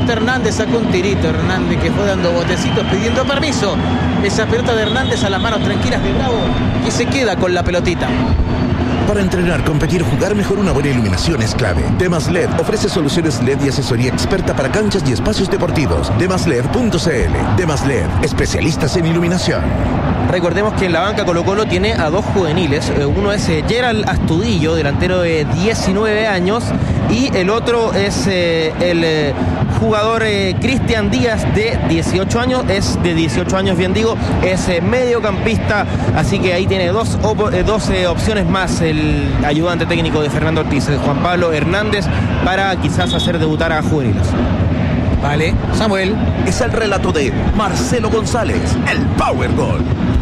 está Hernández, sacó un tirito Hernández que fue dando botecitos pidiendo permiso. Esa pelota de Hernández a las manos tranquilas de Bravo, que se queda con la pelotita. Para entrenar, competir, jugar mejor, una buena iluminación es clave. Demas LED ofrece soluciones LED y asesoría experta para canchas y espacios deportivos. Demasled.cl. Demas LED, especialistas en iluminación. Recordemos que en la banca Colo-Colo tiene a dos juveniles. Uno es Gerald Astudillo, delantero de 19 años, y el otro es el jugador Cristian Díaz, de 18 años. Es de 18 años, bien digo, es mediocampista, así que ahí tiene dos opciones más el ayudante técnico de Fernando Ortiz, Juan Pablo Hernández, para quizás hacer debutar a juveniles. Vale, Samuel. Es el relato de Marcelo González, el Power Goal.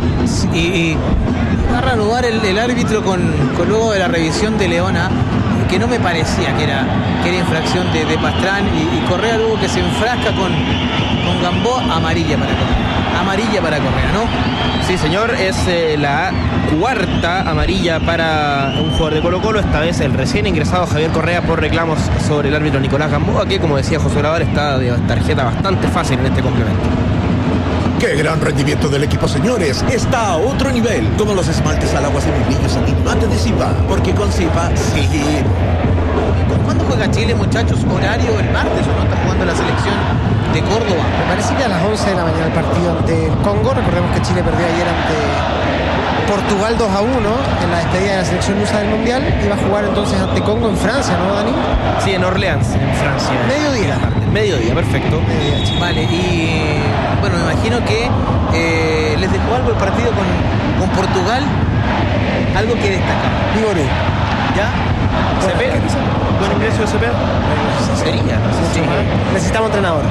Y va a reanudar el árbitro con luego de la revisión de Leona, que no me parecía que era infracción de Pastrán, y Correa luego que se enfrasca con Gamboa. Amarilla para Correa, ¿no? Sí, señor, es la cuarta amarilla para un jugador de Colo-Colo, esta vez el recién ingresado Javier Correa, por reclamos sobre el árbitro Nicolás Gamboa, que, como decía José Lavar, está de tarjeta bastante fácil en este complemento. ¡Qué gran rendimiento del equipo, señores! Está a otro nivel, como los esmaltes al agua semibrillos mate de Zipa, porque con Zipa sí. ¿Cuándo juega Chile, muchachos? ¿Horario el martes o no está jugando la selección de Córdoba? Me parece que a las 11 de la mañana el partido ante el Congo. Recordemos que Chile perdió ayer ante Portugal 2-1 en la despedida de la selección lusa del Mundial. Iba a jugar entonces ante Congo en Francia, ¿no, Dani? Sí, en Orleans, en Francia. Mediodía, perfecto. Vale, y bueno, me imagino que les dejó algo el partido con Portugal, algo que destacar. Vigorú. ¿Ya? ¿Cepeda? ¿Buen ingreso de Cepeda? Sería. Sí. Necesitamos entrenador.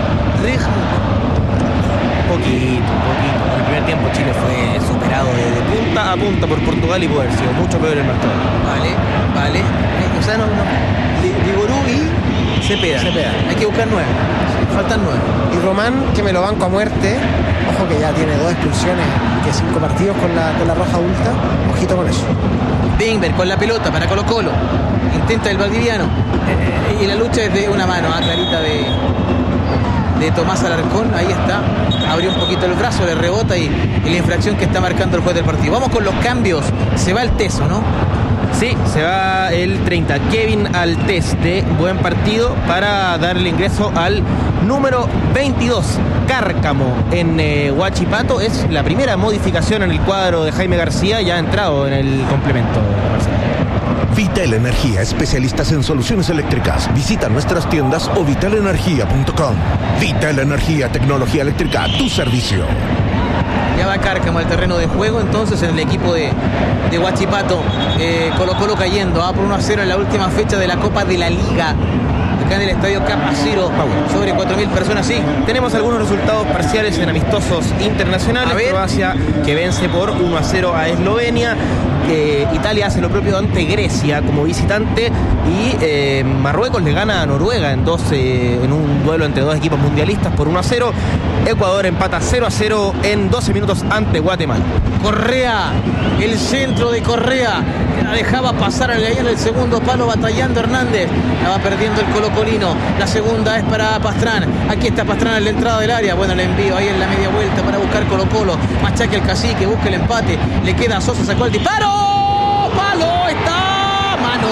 Poquito. En el primer tiempo Chile fue superado de punta a punta por Portugal y puede haber sido mucho peor el marcador. Vale. O sea, no. Vigorú y Cepeda. Hay que buscar 9. Faltan 9. Y Román, que me lo banco a muerte. Ojo que ya tiene 2 expulsiones de 5 partidos con la roja adulta. Ojito con eso. Bingber con la pelota para Colo-Colo. Intenta el valdiviano. Y la lucha es de una mano, clarita de Tomás Alarcón. Ahí está. Abrió un poquito el brazo, le rebota y la infracción que está marcando el juez del partido. Vamos con los cambios. Se va el Teso, ¿no? Sí, se va el 30, Kevin Altés, de Buen Partido, para darle ingreso al número 22, Cárcamo, en Huachipato. Es la primera modificación en el cuadro de Jaime García, ya ha entrado en el complemento, Marcelo. Vital Energía, especialistas en soluciones eléctricas. Visita nuestras tiendas o vitalenergia.com. Vital Energía, tecnología eléctrica a tu servicio. Ya va Cárcamo al terreno de juego, entonces en el equipo de Huachipato. Colo-Colo cayendo por 1-0 en la última fecha de la Copa de la Liga, acá en el estadio Capaciro, sobre 4.000 personas. Sí, tenemos algunos resultados parciales en amistosos internacionales. Croacia, que vence por 1-0 a Eslovenia. Italia hace lo propio ante Grecia como visitante, y Marruecos le gana a Noruega en un duelo entre dos equipos mundialistas por 1-0. Ecuador empata 0-0 en 12 minutos ante Guatemala. Correa, el centro de Correa, la dejaba pasar ahí en el segundo palo, batallando Hernández, la va perdiendo el colocolino. La segunda es para Pastrán. Aquí está Pastrán en la entrada del área. Bueno, el envío ahí en la media vuelta para buscar Colo-Colo. Machaque el cacique, busca el empate. Le queda a Sosa, sacó el disparo. ¡Palo! ¡Está! ¡Mano!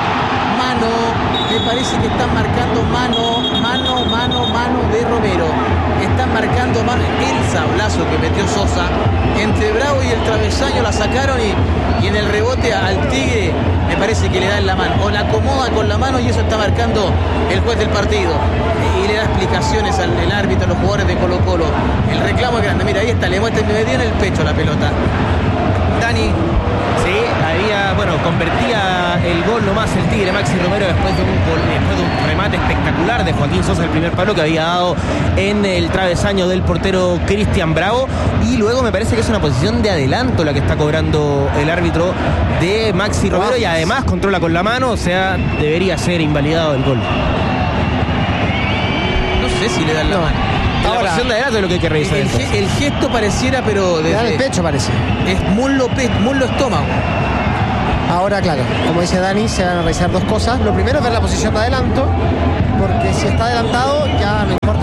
Me parece que están marcando mano de Romero. Están marcando mano. El sablazo que metió Sosa entre Bravo y el travesaño, la sacaron y en el rebote al Tigre me parece que le da en la mano, o la acomoda con la mano, y eso está marcando el juez del partido y le da explicaciones al árbitro, a los jugadores de Colo-Colo. El reclamo es grande. Mira, ahí está, le muestra, me dio en el pecho la pelota. Dani. Sí, convertía el gol nomás el Tigre Maxi Romero después de un remate espectacular de Joaquín Sosa, el primer palo que había dado en el travesaño del portero Cristian Bravo, y luego me parece que es una posición de adelanto la que está cobrando el árbitro de Maxi Romero, y además controla con la mano, o sea, debería ser invalidado el gol. No sé si le dan la mano. La posición de adelanto es lo que hay que revisar. El gesto pareciera, pero le da el pecho, parece. Es muslo estómago. Ahora, claro, como dice Dani, se van a revisar dos cosas. Lo primero es ver la posición de adelanto, porque si está adelantado ya no importa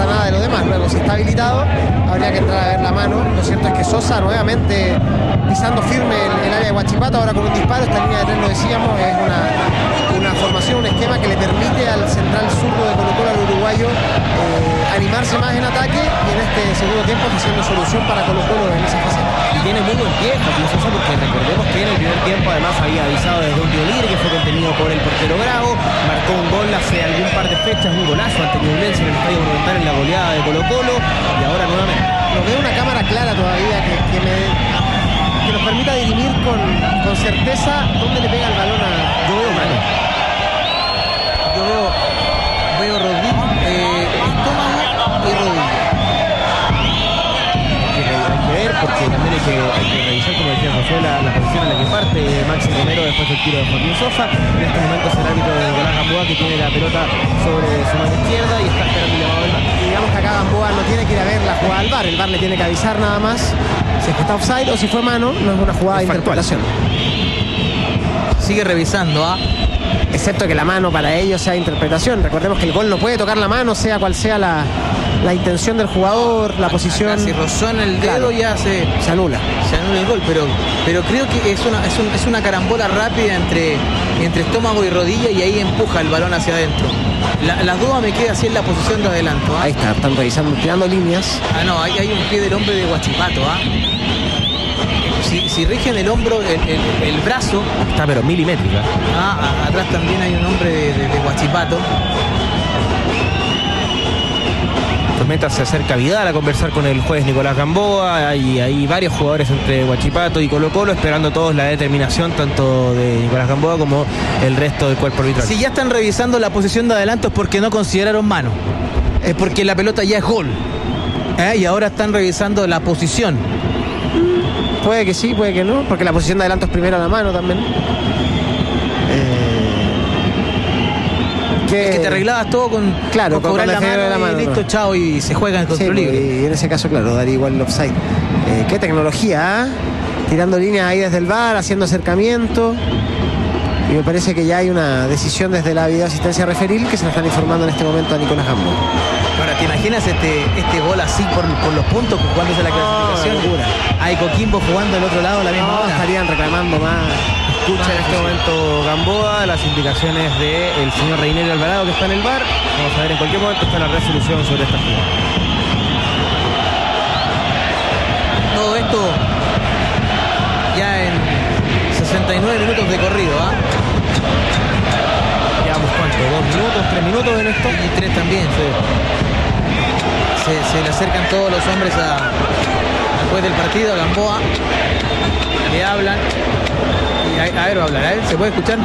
está habilitado, habría que entrar a ver la mano. Lo cierto es que Sosa nuevamente pisando firme el área de Huachipato, ahora con un disparo. Esta línea de tres, lo decíamos, es una formación, un esquema que le permite al central zurdo de Colo-Colo, al uruguayo, animarse más en ataque, y en este segundo tiempo está siendo solución para Colo-Colo en esa fase. Y tiene muy buen pie Joaquín Sosa, porque recordemos que en el primer tiempo además había avisado desde un tiro libre que fue contenido por el portero Bravo, marcó un gol hace algún par de fechas, un golazo ante Ñublense en el Estadio Monumental en la goleada de Colo-Colo, y ahora nuevamente. Nos veo una cámara clara todavía que nos permita dirimir con certeza dónde le pega el balón a... Yo veo mano. Yo veo rodillo, estómago y rodilla. Hay que ver, porque también hay que revisar, como decía José, la posición en la que parte Maxi Romero después del tiro de Joaquín Sosa. En este momento es el árbitro de Nicolás Gamboa, que tiene la pelota sobre su mano izquierda y está esperando el llamado del VAR. Digamos que acá Gamboa no tiene que ir a ver la jugada al VAR, el VAR le tiene que avisar nada más si es que está offside o si fue mano. No es una jugada de interpretación. Sigue revisando, excepto que la mano para ellos sea interpretación. Recordemos que el gol no puede tocar la mano, sea cual sea la intención del jugador, la posición. Si rozó en el dedo, claro, ya se anula. Se anula el gol, pero creo que es una carambola rápida entre estómago y rodilla, y ahí empuja el balón hacia adentro. Las dudas me queda así en la posición de adelanto. Ahí están revisando, tirando líneas. No, ahí hay un pie del hombre de Huachipato. Si rigen el hombro, el brazo. Está pero milimétrica. Atrás también hay un hombre de Huachipato. Tormenta se acerca a Vidal a conversar con el juez Nicolás Gamboa. Hay varios jugadores entre Huachipato y Colo-Colo esperando todos la determinación tanto de Nicolás Gamboa como el resto del cuerpo arbitral. Si ya están revisando la posición de adelanto es porque no consideraron mano. Es porque la pelota ya es gol. Y ahora están revisando la posición. Puede que sí, puede que no, porque la posición de adelanto es primero a la mano también. Es que te arreglabas todo con cobrar la mano y listo, chao, y se juega en control libre. Y en ese caso, claro, daría igual el offside. Qué tecnología, tirando líneas ahí desde el VAR, haciendo acercamiento. Y me parece que ya hay una decisión desde la videoasistencia referil que se la están informando en este momento a Nicolás Gamboa. Ahora, ¿te imaginas este gol así por los puntos jugándose la clasificación? Hay Coquimbo jugando del otro lado a la misma hora. Estarían reclamando más. Escucha en este momento Gamboa las indicaciones del señor Reinero Alvarado, que está en el VAR. Vamos a ver, en cualquier momento está la resolución sobre esta jugada. Todo esto ya en 69 minutos de corrido. Llevamos ¿cuánto? 2 minutos, 3 minutos en esto. Y 3 también. Se le acercan todos los hombres después del partido a Gamboa. Le hablan. A ver, va a hablar, ¿se puede escuchar?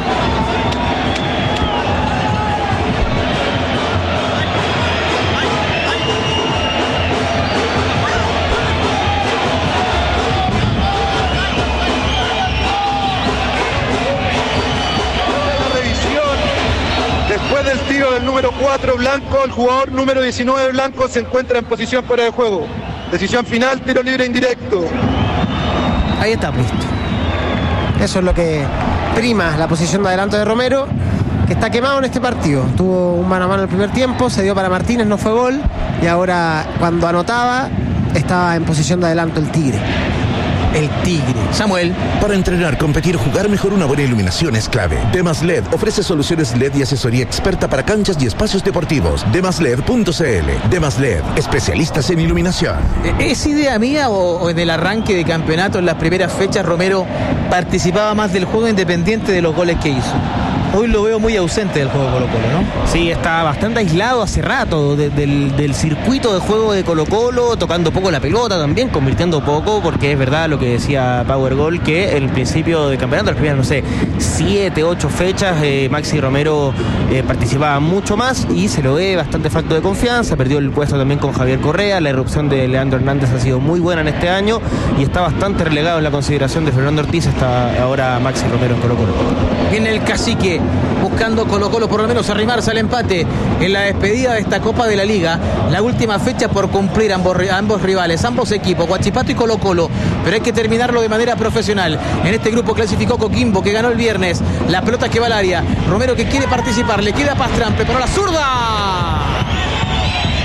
Después del tiro del número 4, Blanco, el jugador número 19, Blanco, se encuentra en posición fuera de juego. Decisión final, tiro libre indirecto. Ahí está, listo. Eso es lo que prima la posición de adelanto de Romero, que está quemado en este partido. Tuvo un mano a mano el primer tiempo, se dio para Martínez, no fue gol, y ahora cuando anotaba estaba en posición de adelanto el Tigre. El Tigre. Samuel. Para entrenar, competir, jugar mejor, una buena iluminación es clave. Demas LED ofrece soluciones LED y asesoría experta para canchas y espacios deportivos. Demasled.cl. Demas LED, especialistas en iluminación. ¿Es idea mía o en el arranque de campeonato, en las primeras fechas, Romero participaba más del juego independiente de los goles que hizo? Hoy lo veo muy ausente del juego de Colo-Colo, ¿no? Sí, está bastante aislado hace rato del circuito de juego de Colo-Colo, tocando poco la pelota también, convirtiendo poco, porque es verdad lo que decía Power Goal, que en el principio del campeonato, las primeras, 7, 8 fechas, Maxi Romero participaba mucho más y se lo ve bastante falto de confianza, perdió el puesto también con Javier Correa, la irrupción de Leandro Hernández ha sido muy buena en este año y está bastante relegado en la consideración de Fernando Ortiz, está ahora Maxi Romero en Colo-Colo. Viene el cacique buscando Colo-Colo por lo menos arrimarse al empate en la despedida de esta Copa de la Liga, la última fecha por cumplir ambos rivales, ambos equipos, Huachipato y Colo-Colo, pero hay que terminarlo de manera profesional. En este grupo clasificó Coquimbo, que ganó el viernes, la pelota que va al área, Romero que quiere participar, le queda Pastrán, preparó la zurda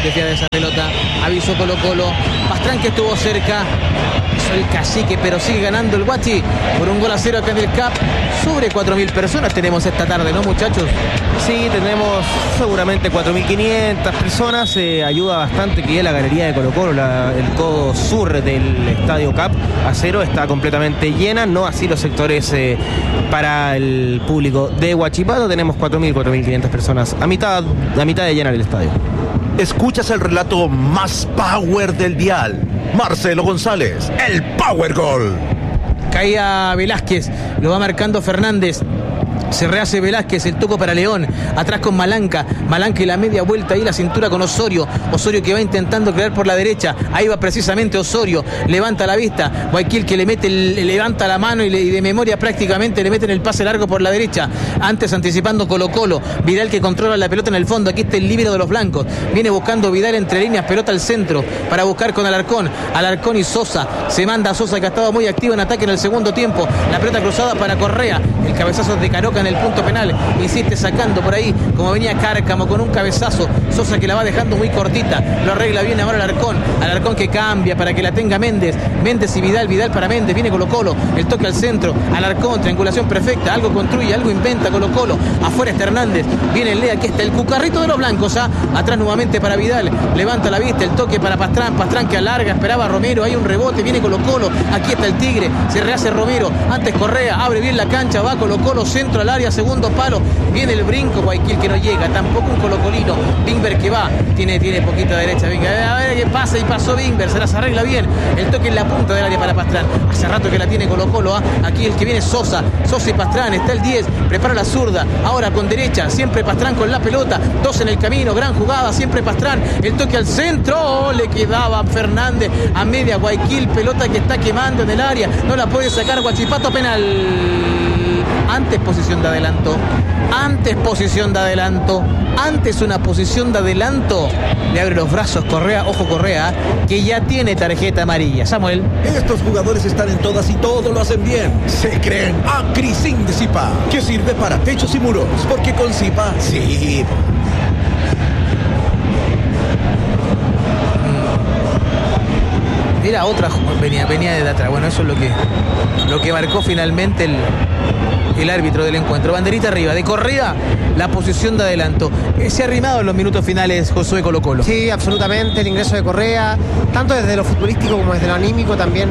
desvía de esa pelota. Avisó Colo-Colo. Pastrán, que estuvo cerca. Hizo el cacique, pero sigue ganando el Guachi por 1-0 acá en el CAP. Sobre 4.000 personas tenemos esta tarde, ¿no, muchachos? Sí, tenemos seguramente 4.500 personas. Ayuda bastante que la galería de Colo-Colo, el codo sur del Estadio CAP Acero, está completamente llena. No así los sectores para el público de Huachipato. Tenemos 4.500 personas, a mitad de llenar el estadio. Escuchas el relato más power del dial. Marcelo González, el Power Gol. Caía Velázquez, lo va marcando Fernández. Se rehace Velázquez, el toco para León, atrás con Malanca y la media vuelta ahí, la cintura con Osorio que va intentando crear por la derecha, ahí va precisamente Osorio, levanta la vista, Guayaquil que levanta la mano y de memoria prácticamente le meten el pase largo por la derecha, antes anticipando Colo-Colo, Vidal que controla la pelota en el fondo, aquí está el líbero de los blancos, viene buscando Vidal entre líneas, pelota al centro, para buscar con Alarcón y Sosa, se manda a Sosa que ha estado muy activo en ataque en el segundo tiempo, la pelota cruzada para Correa, el cabezazo de Caroca en el punto penal, insiste sacando por ahí, como venía Cárcamo con un cabezazo, Sosa que la va dejando muy cortita, lo arregla bien ahora Alarcón que cambia para que la tenga Méndez y Vidal para Méndez, viene Colo-Colo, el toque al centro, Alarcón, triangulación perfecta, algo construye, algo inventa Colo-Colo, afuera está Hernández, viene Lea, aquí está el cucarrito de los blancos, atrás nuevamente para Vidal, levanta la vista, el toque para Pastrán que alarga, esperaba a Romero, hay un rebote, viene Colo-Colo, aquí está el Tigre, se rehace Romero, antes Correa, abre bien la cancha, va Colo-Colo, centro al área, segundo palo, viene el brinco, Guayaquil que no llega, tampoco un colocolino, Bimber que va, tiene poquita derecha, venga, a ver qué pasa, y pasó Bimber, se las arregla bien, el toque en la punta del área para Pastrán, hace rato que la tiene Colo-Colo, aquí el que viene Sosa y Pastrán, está el 10, prepara la zurda, ahora con derecha, siempre Pastrán con la pelota, 2 en el camino, gran jugada, siempre Pastrán, el toque al centro, le quedaba Fernández a media, Guayaquil, pelota que está quemando en el área, no la puede sacar Huachipato, penal. Antes posición de adelanto, antes una posición de adelanto, le abre los brazos Correa, ojo Correa, que ya tiene tarjeta amarilla. Samuel. Estos jugadores están en todas y todo lo hacen bien. Se creen Acrisin de Zipa, que sirve para techos y muros, porque con Zipa, sí. Era otra, venía de atrás. Bueno, eso es lo que marcó finalmente el árbitro del encuentro. Banderita arriba, de corrida, la posición de adelanto. Se ha arrimado en los minutos finales Josué Colo-Colo. Sí, absolutamente, el ingreso de Correa, tanto desde lo futbolístico como desde lo anímico, también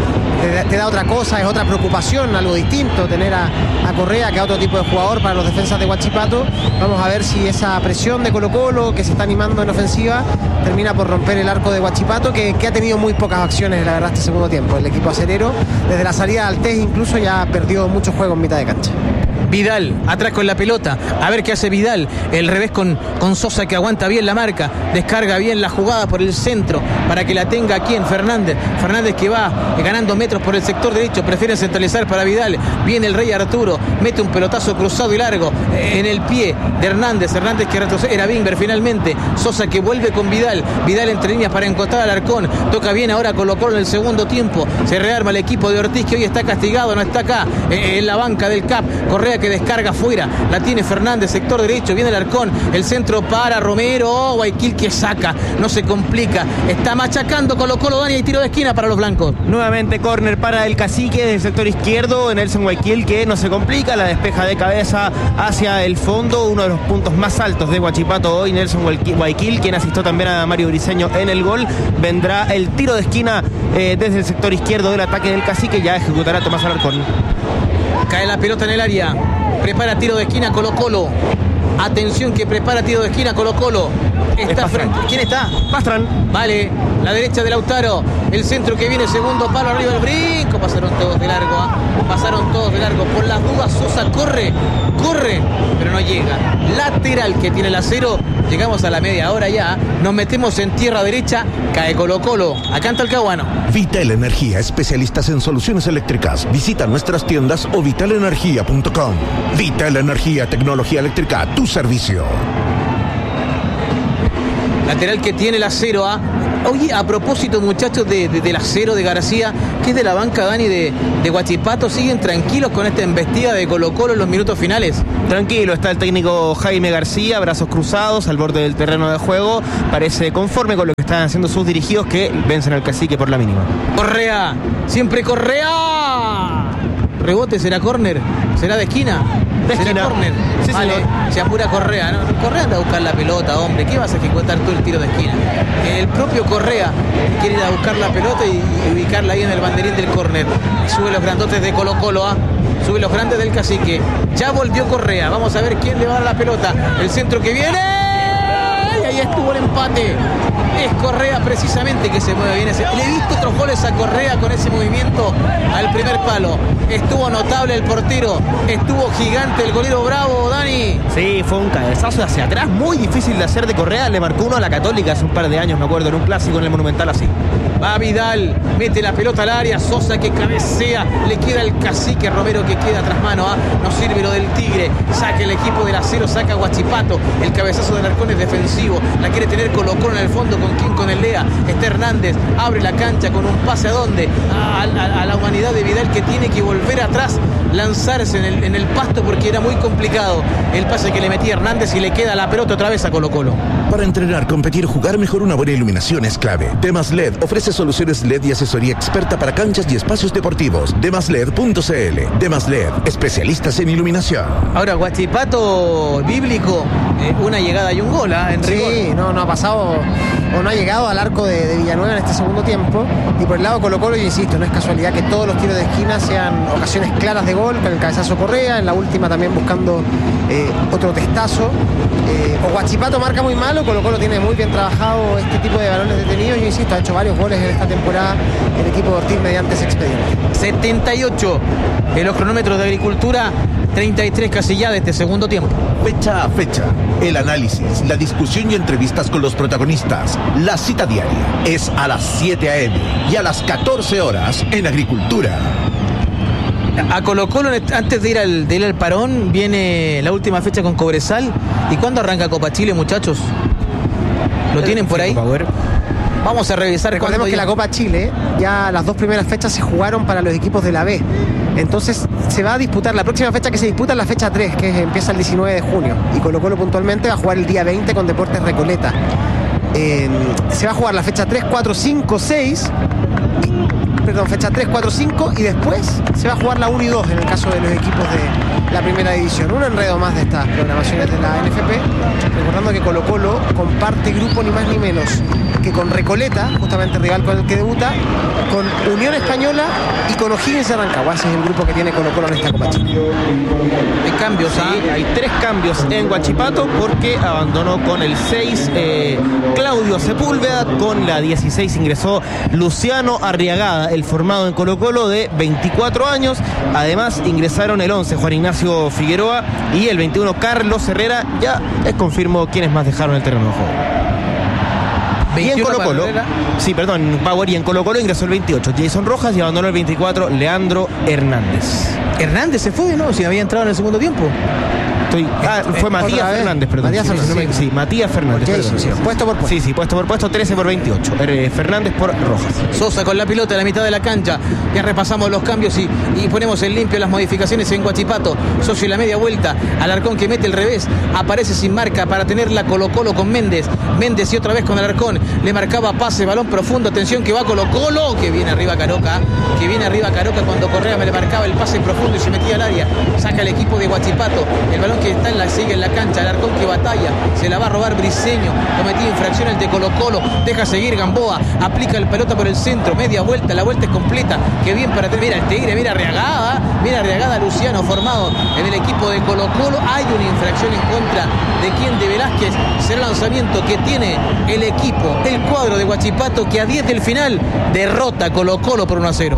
te da otra cosa, es otra preocupación, algo distinto tener a Correa que a otro tipo de jugador para los defensas de Huachipato. Vamos a ver si esa presión de Colo-Colo, que se está animando en ofensiva, termina por romper el arco de Huachipato, que ha tenido muy pocas acciones, la verdad, este segundo tiempo. El equipo acerero, desde la salida al test incluso, ya perdió mucho juego en mitad de cancha. Vidal, atrás con la pelota, a ver qué hace Vidal, el revés con Sosa que aguanta bien la marca, descarga bien la jugada por el centro, para que la tenga aquí en Fernández que va ganando metros por el sector derecho, prefiere centralizar para Vidal, viene el Rey Arturo, mete un pelotazo cruzado y largo en el pie de Hernández que retrocede, era Bimber finalmente, Sosa que vuelve con Vidal entre líneas para encontrar al Alarcón, toca bien ahora Colo-Colo en el segundo tiempo, se rearma el equipo de Ortiz que hoy está castigado, no está acá en la banca del CAP, Correa que descarga afuera, la tiene Fernández, sector derecho, viene el Alarcón, el centro para Romero, Guayaquil que saca, no se complica, está machacando Colo-Colo, Dani, y tiro de esquina para los blancos. Nuevamente córner para el cacique del sector izquierdo, Nelson Guayaquil que no se complica, la despeja de cabeza hacia el fondo, uno de los puntos más altos de Huachipato hoy, Nelson Guayaquil, quien asistió también a Mario Briceño en el gol. Vendrá el tiro de esquina desde el sector izquierdo del ataque del cacique, ya ejecutará Tomás Alarcón. Cae la pelota en el área, prepara tiro de esquina Colo-Colo, atención que prepara tiro de esquina Colo-Colo, está frente, ¿quién está? Pastrán. Vale, la derecha de Lautaro, el centro que viene, segundo palo, arriba del brinco, pasaron todos de largo, por las dudas Sosa corre, pero no llega, lateral que tiene el Acero, llegamos a la media hora ya, nos metemos en tierra derecha, cae Colo-Colo, acá en Talcahuano. Vital Energía, especialistas en soluciones eléctricas, visita nuestras tiendas o vitalenergia.com. Vital Energía, tecnología eléctrica a tu servicio. Lateral que tiene el Acero, Oye, a propósito, muchachos, del acero de García, que es de la banca, Dani, de Huachipato, ¿siguen tranquilos con esta embestida de Colo-Colo en los minutos finales? Tranquilo, está el técnico Jaime García, brazos cruzados al borde del terreno de juego, parece conforme con lo que están haciendo sus dirigidos, que vencen al Cacique por la mínima. Correa, siempre Correa. Rebote, ¿será córner? ¿Será de esquina? ¿Será córner? Sí, vale, se apura Correa, ¿no? Correa anda a buscar la pelota, hombre. ¿Qué vas a ejecutar tú el tiro de esquina? El propio Correa quiere ir a buscar la pelota y ubicarla ahí en el banderín del córner. Sube los grandotes de Colo-Colo, sube los grandes del Cacique. Ya volvió Correa. Vamos a ver quién le va a dar la pelota. El centro que viene. Y ahí estuvo el empate. Es Correa precisamente que se mueve bien. Le he visto otros goles a Correa con ese movimiento al primer palo. Estuvo notable el portero. Estuvo gigante el golero Bravo, Dani. Sí, fue un cabezazo hacia atrás muy difícil de hacer de Correa. Le marcó uno a la Católica hace un par de años, me acuerdo, en un clásico en el Monumental así. Va Vidal, mete la pelota al área, Sosa que cabecea, le queda el Cacique, Romero que queda tras mano, no sirve lo del Tigre, saca el equipo del acero, saca Huachipato, el cabezazo del Arcón es defensivo, la quiere tener Colo-Colo en el fondo, ¿con quién? Con el Lea, está Hernández, abre la cancha con un pase a dónde, a la humanidad de Vidal que tiene que volver atrás, lanzarse en el pasto porque era muy complicado el pase que le metía Hernández y le queda la pelota otra vez a Colo-Colo. Para entrenar, competir, jugar mejor, una buena iluminación es clave. Demas LED ofrece soluciones LED y asesoría experta para canchas y espacios deportivos. Demasled.cl. Demas LED, especialistas en iluminación. Ahora, Huachipato bíblico, una llegada y un gol, en rigor. Sí, no ha pasado o no ha llegado al arco de Villanueva en este segundo tiempo. Y por el lado Colo-Colo, yo insisto, no es casualidad que todos los tiros de esquina sean ocasiones claras de gol, con el cabezazo Correa, en la última también buscando otro testazo. O Huachipato marca muy mal, o Colo-Colo tiene muy bien trabajado este tipo de balones detenidos. Yo insisto, ha hecho varios goles en esta temporada el equipo de Ortiz mediante ese expediente. 78 en los cronómetros de Agricultura, 33 casi ya de este segundo tiempo. Fecha a fecha, el análisis, la discusión y entrevistas con los protagonistas. La cita diaria es a las 7 a.m. y a las 14 horas en Agricultura. A Colo-Colo, antes de ir al parón, viene la última fecha con Cobresal. ¿Y cuándo arranca Copa Chile, muchachos? ¿Lo tienen por ahí? Vamos a revisar. Recordemos que la Copa Chile, ya las dos primeras fechas se jugaron para los equipos de la B. Entonces se va a disputar, la próxima fecha que se disputa es la fecha 3, que empieza el 19 de junio. Y Colo-Colo puntualmente va a jugar el día 20 con Deportes Recoleta. Se va a jugar la fecha 3, 4, 5, 6... Perdón, fecha 3, 4, 5 y después se va a jugar la 1 y 2 en el caso de los equipos de la primera división. Un enredo más de estas programaciones de la NFP, recordando que Colo-Colo comparte grupo ni más ni menos que con Recoleta, justamente el rival con el que debuta, con Unión Española y con O'Higgins de Rancagua. Ese es el grupo que tiene Colo-Colo en esta Copa Chile. Hay cambios, sí, hay 3 cambios en Huachipato porque abandonó con el 6 Claudio Sepúlveda, con la 16 ingresó Luciano Arriagada, el formado en Colo-Colo de 24 años. Además ingresaron el 11 Juan Ignacio Figueroa y el 21 Carlos Herrera. Ya les confirmo quiénes más dejaron el terreno de juego. Y en Colo-Colo, Power, y en Colo-Colo ingresó el 28 Jason Rojas y abandonó el 24 Leandro Hernández. ¿Hernández se fue, no? Si había entrado en el segundo tiempo. Fue Matías Fernández, perdón. Matías Fernández. Puesto por puesto. Sí, puesto por puesto, 13 por 28. Fernández por Rojas. Sosa con la pelota en la mitad de la cancha. Ya repasamos los cambios y ponemos en limpio las modificaciones en Huachipato. Socio y la media vuelta. Alarcón que mete el revés. Aparece sin marca para tenerla Colo-Colo con Méndez. Méndez y otra vez con Alarcón. Le marcaba pase, balón profundo. Atención que va Colo-Colo. Que viene arriba Caroca. Cuando Correa me le marcaba el pase profundo y se metía al área. Saca el equipo de Huachipato. El balón que sigue en la cancha, Alarcón que batalla, se la va a robar Briceño, cometía infracción el de Colo-Colo, deja seguir Gamboa, aplica el pelota por el centro, media vuelta, la vuelta es completa, que bien para tener, mira el Tigre, mira Arriagada Luciano formado en el equipo de Colo-Colo. Hay una infracción en contra de quien, de Velázquez. Será el lanzamiento que tiene el equipo, el cuadro de Huachipato, que a 10 del final derrota a Colo-Colo por 1-0.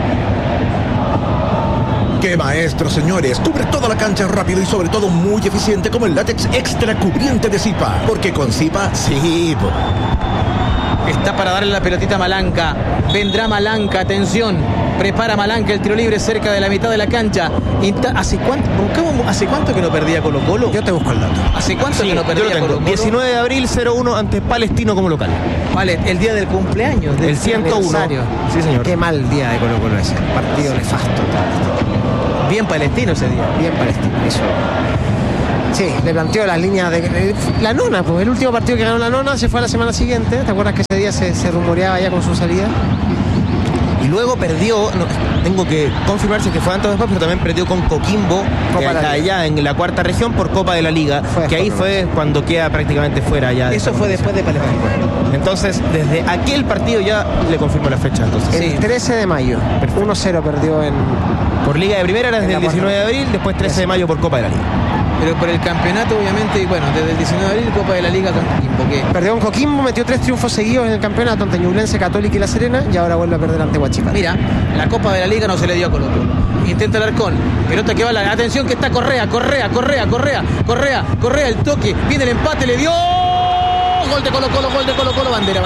¡Qué maestro, señores! Cubre toda la cancha rápido y sobre todo muy eficiente como el látex extra cubriente de Zipa. Porque con Zipa, sí. Está para darle la pelotita a Malanca. Vendrá Malanca, atención. Prepara Malanca el tiro libre cerca de la mitad de la cancha. ¿Hace cuánto que no perdía Colo-Colo? Yo te busco el dato. ¿Hace cuánto que no yo lo perdía tengo. Colo-Colo? 19 de abril, 0-1 ante Palestino como local. Vale, el día del cumpleaños. El 101. aniversario. Sí, señor. Qué mal día de Colo-Colo ese. Partido nefasto. Bien palestino ese día. Bien Palestino. Eso. Sí, le planteó las líneas de la nona, pues el último partido que ganó la nona se fue a la semana siguiente. ¿Te acuerdas que ese día se rumoreaba ya con su salida? Y luego perdió, tengo que confirmar si es que fue antes o después, pero también perdió con Coquimbo, que está allá en la cuarta región por Copa de la Liga, que ahí fue cuando queda prácticamente fuera ya. Eso fue después de Palestino. Entonces, desde aquel partido ya le confirmo la fecha. Entonces, el 13 de mayo. Perfecto. 1-0 perdió por Liga de Primera era desde el 19 de abril, después 13 de mayo por Copa de la Liga. Pero por el campeonato, obviamente, bueno, desde el 19 de abril, Copa de la Liga con Coquimbo. ¿Qué? Perdió con Coquimbo, metió 3 triunfos seguidos en el campeonato ante Ñublense, Católica y La Serena, y ahora vuelve a perder ante Huachipato. Mira, la Copa de la Liga no se le dio a Colo-Colo. Intenta Alarcón, pelota que va la atención que está Correa, el toque, viene el empate, le dio gol de Colo-Colo, bandera.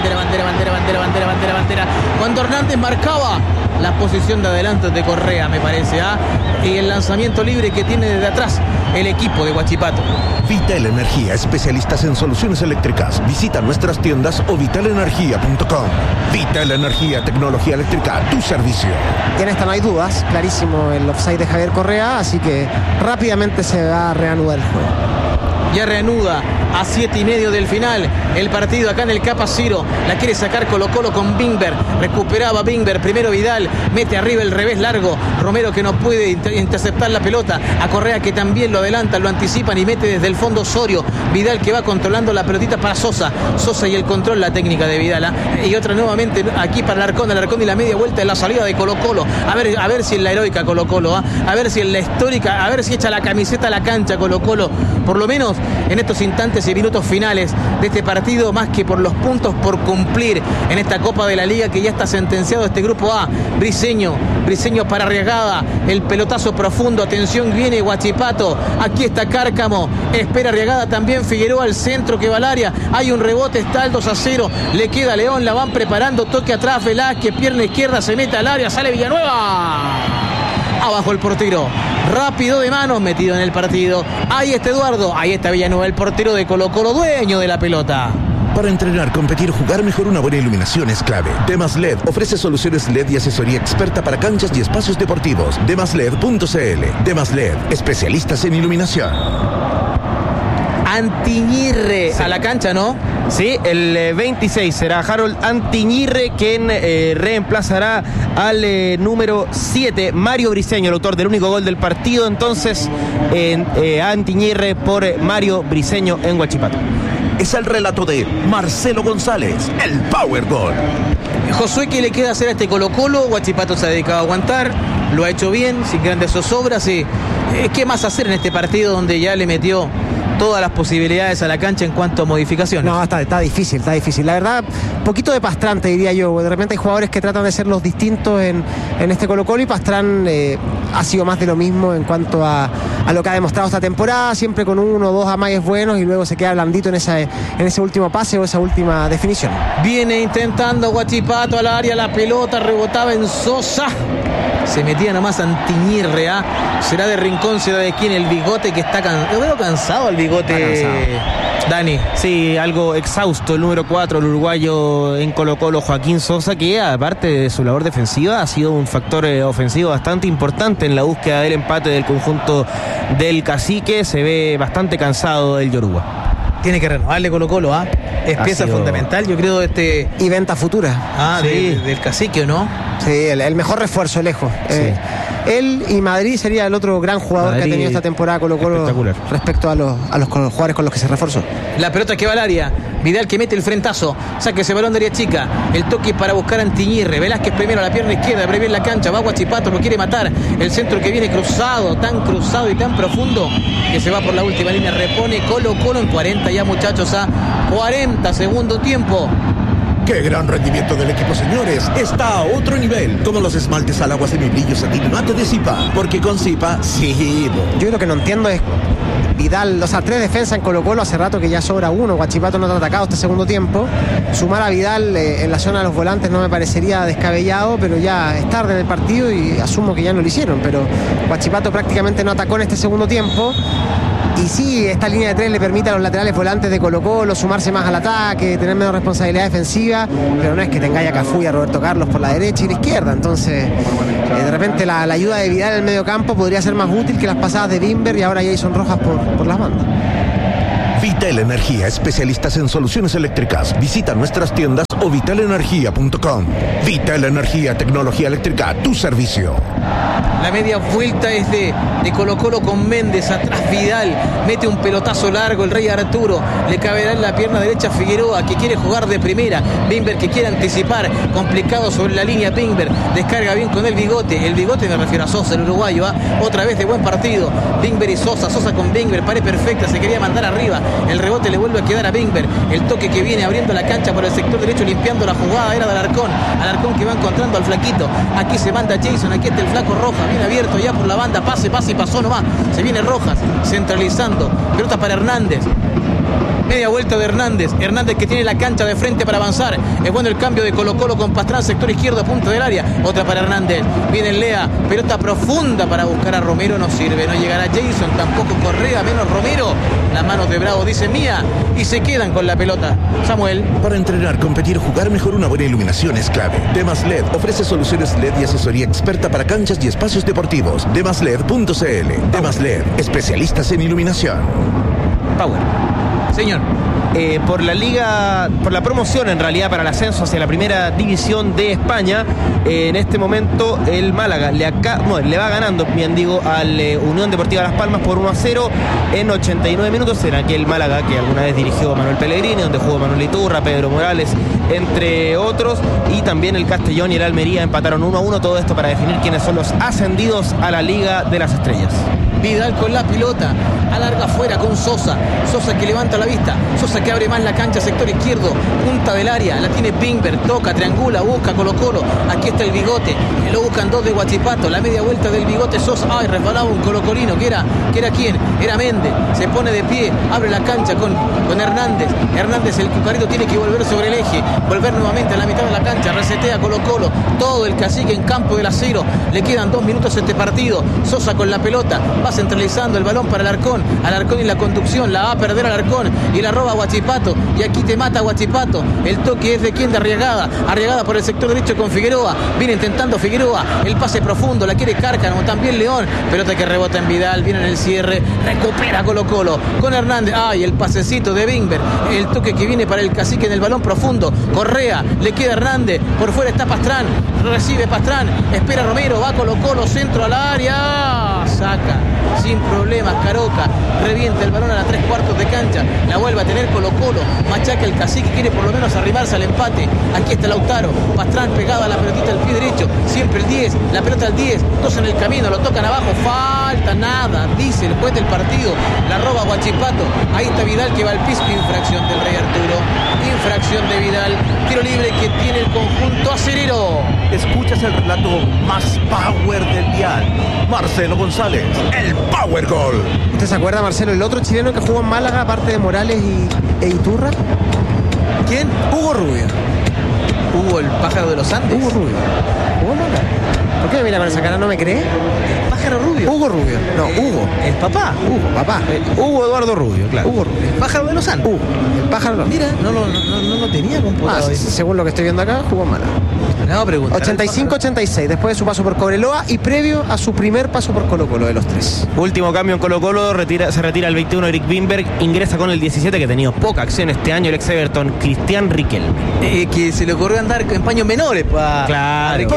Cuando Hernández marcaba la posición de adelanto de Correa, me parece, y el lanzamiento libre que tiene desde atrás el equipo de Huachipato. Vital Energía, especialistas en soluciones eléctricas. Visita nuestras tiendas o vitalenergia.com. Vital Energía, tecnología eléctrica a tu servicio. Y en esta no hay dudas, clarísimo el offside de Javier Correa, así que rápidamente se va a reanudar el juego. Ya reanuda a 7:30 del final el partido acá en el Capa Ciro. La quiere sacar Colo-Colo con Bingber. Recuperaba Bingber. Primero Vidal. Mete arriba el revés largo. Romero que no puede interceptar la pelota. A Correa que también lo adelantan, lo anticipan y mete desde el fondo Osorio. Vidal que va controlando la pelotita para Sosa. Sosa y el control, la técnica de Vidal. Y otra nuevamente aquí para Alarcón y la media vuelta en la salida de Colo-Colo. A ver si en la heroica Colo-Colo. A ver si en la histórica. A ver si echa la camiseta a la cancha Colo-Colo. Por lo menos en estos instantes y minutos finales de este partido, más que por los puntos por cumplir en esta Copa de la Liga que ya está sentenciado este grupo A. Briseño para Arriagada, el pelotazo profundo, atención, viene Huachipato, aquí está Cárcamo, espera Arriagada también, Figueroa al centro que va al área, hay un rebote, está el 2-0, le queda León, la van preparando, toque atrás, Velázquez, pierna izquierda, se mete al área, sale Villanueva. Abajo el portero, rápido de manos, metido en el partido. Ahí está Eduardo, ahí está Villanueva, el portero de Colo-Colo, dueño de la pelota. Para entrenar, competir, jugar mejor, una buena iluminación es clave. Demas LED ofrece soluciones LED y asesoría experta para canchas y espacios deportivos. Demasled.cl. Demas LED, especialistas en iluminación. Antiñirre a la cancha, ¿no? Sí, el 26 será Harold Antiñirre quien reemplazará al número 7, Mario Briseño, el autor del único gol del partido. Entonces, Antiñirre por Mario Briseño en Huachipato. Es el relato de Marcelo González, el Power Goal. Josué, ¿qué le queda hacer a este Colo-Colo? Huachipato se ha dedicado a aguantar, lo ha hecho bien, sin grandes zozobras. ¿Qué más hacer en este partido donde ya le metió todas las posibilidades a la cancha en cuanto a modificaciones? No, está difícil. La verdad, poquito de Pastrán, te diría yo. De repente hay jugadores que tratan de ser los distintos en este Colo-Colo y Pastrán ha sido más de lo mismo en cuanto a lo que ha demostrado esta temporada, siempre con 1 o 2 amagues buenos y luego se queda blandito en ese último pase o esa última definición. Viene intentando Huachipato al área, la pelota rebotaba en Sosa. Se metía nomás Antiñirre, será de Rincón, será de quién, el Bigote que está cansado. Yo veo cansado el Bigote, Dani. Sí, algo exhausto el número 4, el uruguayo en Colo-Colo, Joaquín Sosa, que aparte de su labor defensiva ha sido un factor ofensivo bastante importante en la búsqueda del empate del conjunto del Cacique. Se ve bastante cansado el Yoruba. Tiene que renovarle Colo-Colo, es pieza fundamental, yo creo, de este... Y venta futura. Sí. Del Cacique, ¿o no? Sí, el mejor refuerzo, lejos. Sí. Él y Madrid sería el otro gran jugador que ha tenido esta temporada Colo-Colo respecto a los jugadores con los que se reforzó. La pelota que va al área, Vidal que mete el frentazo, saque ese balón de área chica, el toque para buscar a Antiñirre, Velázquez primero a la pierna izquierda, breve en la cancha, va Huachipato, lo quiere matar, el centro que viene cruzado y tan profundo, que se va por la última línea, repone Colo-Colo en 40 ya, muchachos, 40 segundo tiempo. ¡Qué gran rendimiento del equipo, señores! Está a otro nivel. Todos los esmaltes al agua semibrillo satín mate de Zipa. Porque con Zipa, sí. Yo lo que no entiendo es Vidal, o sea, 3 defensas en Colo-Colo, hace rato que ya sobra uno. Huachipato no está atacado este segundo tiempo. Sumar a Vidal en la zona de los volantes no me parecería descabellado, pero ya es tarde en el partido y asumo que ya no lo hicieron. Pero Huachipato prácticamente no atacó en este segundo tiempo. Y sí, esta línea de 3 le permite a los laterales volantes de Colo-Colo sumarse más al ataque, tener menos responsabilidad defensiva, pero no es que tenga a Cafú y a Roberto Carlos por la derecha y la izquierda. Entonces, de repente la ayuda de Vidal en el medio campo podría ser más útil que las pasadas de Bimber y ahora Jason Rojas por las bandas. Vital Energía, especialistas en soluciones eléctricas. Visita nuestras tiendas o vitalenergia.com. Vital Energía, tecnología eléctrica a tu servicio. La media vuelta es de Colo-Colo con Méndez, atrás Vidal, mete un pelotazo largo el Rey Arturo, le caberá en la pierna derecha Figueroa, que quiere jugar de primera, Bimber que quiere anticipar, complicado sobre la línea Bimber, descarga bien con el Bigote me refiero a Sosa, el uruguayo, otra vez de buen partido, Bimber y Sosa con Bimber, pared perfecta, se quería mandar arriba, el rebote le vuelve a quedar a Bimber, el toque que viene abriendo la cancha por el sector derecho, limpiando la jugada, era de Alarcón que va encontrando al flaquito, aquí se manda Jason, aquí está el flaco Rojas, bien abierto ya por la banda, pase y pasó nomás, se viene Rojas, centralizando, pelota para Hernández, media vuelta de Hernández que tiene la cancha de frente para avanzar, es bueno el cambio de Colo-Colo con Pastrán, sector izquierdo, punto del área, otra para Hernández, viene Lea, pelota profunda para buscar a Romero, no sirve, no llegará Jason, tampoco Correa, menos Romero, las manos de Bravo, dice mía, y se quedan con la pelota. Samuel. Para entrenar, competir, jugar mejor, una buena iluminación es clave. Demas LED ofrece soluciones LED y asesoría experta para canchas y espacios deportivos. Demasled.cl. Demas LED, especialistas en iluminación. Power. Señor. Por la promoción en realidad para el ascenso hacia la primera división de España, en este momento el Málaga le va ganando, bien digo, al Unión Deportiva Las Palmas por 1-0 en 89 minutos, en aquel Málaga que alguna vez dirigió Manuel Pellegrini, donde jugó Manuel Iturra, Pedro Morales, entre otros, y también el Castellón y el Almería empataron 1-1, todo esto para definir quiénes son los ascendidos a la Liga de las Estrellas. Vidal con la pelota, alarga afuera con Sosa que levanta la vista, Sosa que abre más la cancha, sector izquierdo, punta del área, la tiene Bimber, toca, triangula, busca Colo-Colo, aquí está el Bigote, lo buscan dos de Huachipato, la media vuelta del Bigote Sosa, resbalaba un colocolino, que era quién, era Méndez, se pone de pie, abre la cancha con Hernández, el Cucarito tiene que volver sobre el eje, volver nuevamente a la mitad de la cancha, resetea Colo-Colo, todo el Cacique en campo del Acero, le quedan 2 minutos a este partido, Sosa con la pelota, va centralizando el balón para Alarcón y la conducción, la va a perder Alarcón y la roba Huachipato, y aquí te mata Huachipato, el toque es de quien, de Arriagada por el sector derecho con Figueroa, viene intentando Figueroa, el pase profundo, la quiere Cárcamo, también León, pelota que rebota en Vidal, viene en el cierre, recupera Colo-Colo, con Hernández, el pasecito de Bimber, el toque que viene para el Cacique en el balón profundo, Correa, le queda Hernández, por fuera está Pastrán, recibe Pastrán, espera Romero, va Colo-Colo, centro al área, saca, sin problemas Caroca, revienta el balón a las 3/4 de cancha, la vuelve a tener Colo-Colo, machaca el Cacique, quiere por lo menos arrimarse al empate, aquí está Lautaro, Pastrán pegado a la pelotita del pie derecho, siempre el 10, la pelota al 10, dos en el camino, lo tocan abajo, falta, nada, dice el juez del partido, la roba Huachipato, ahí está Vidal que va al piso, infracción del Rey Arturo, infracción de Vidal, tiro libre que tiene el conjunto acerero. Escuchas el relato más power del dial. Marcelo González, el Power Gol. ¿Usted se acuerda, Marcelo, el otro chileno que jugó en Málaga, aparte de Morales e Iturra? ¿Quién? Hugo Rubio. Hugo, el pájaro de los Andes. Hugo Rubio. ¿Jugó en Málaga? ¿Por qué me mira con esa cara? ¿No me cree? El pájaro Rubio. Hugo Rubio. No, Hugo. El papá. Hugo, papá. Hugo Eduardo Rubio, claro. Hugo Rubio. El pájaro de los Andes. Hugo. El pájaro. Mira, no lo tenía computado. Según lo que estoy viendo acá, jugó en Málaga. 85-86, después de su paso por Cobreloa y previo a su primer paso por Colo-Colo de los 3. Último cambio en Colo-Colo, se retira el 21 Eric Bimberg, ingresa con el 17 que ha tenido poca acción este año el ex Everton, Cristian Riquelme. Que se le ocurrió andar en paños menores claro.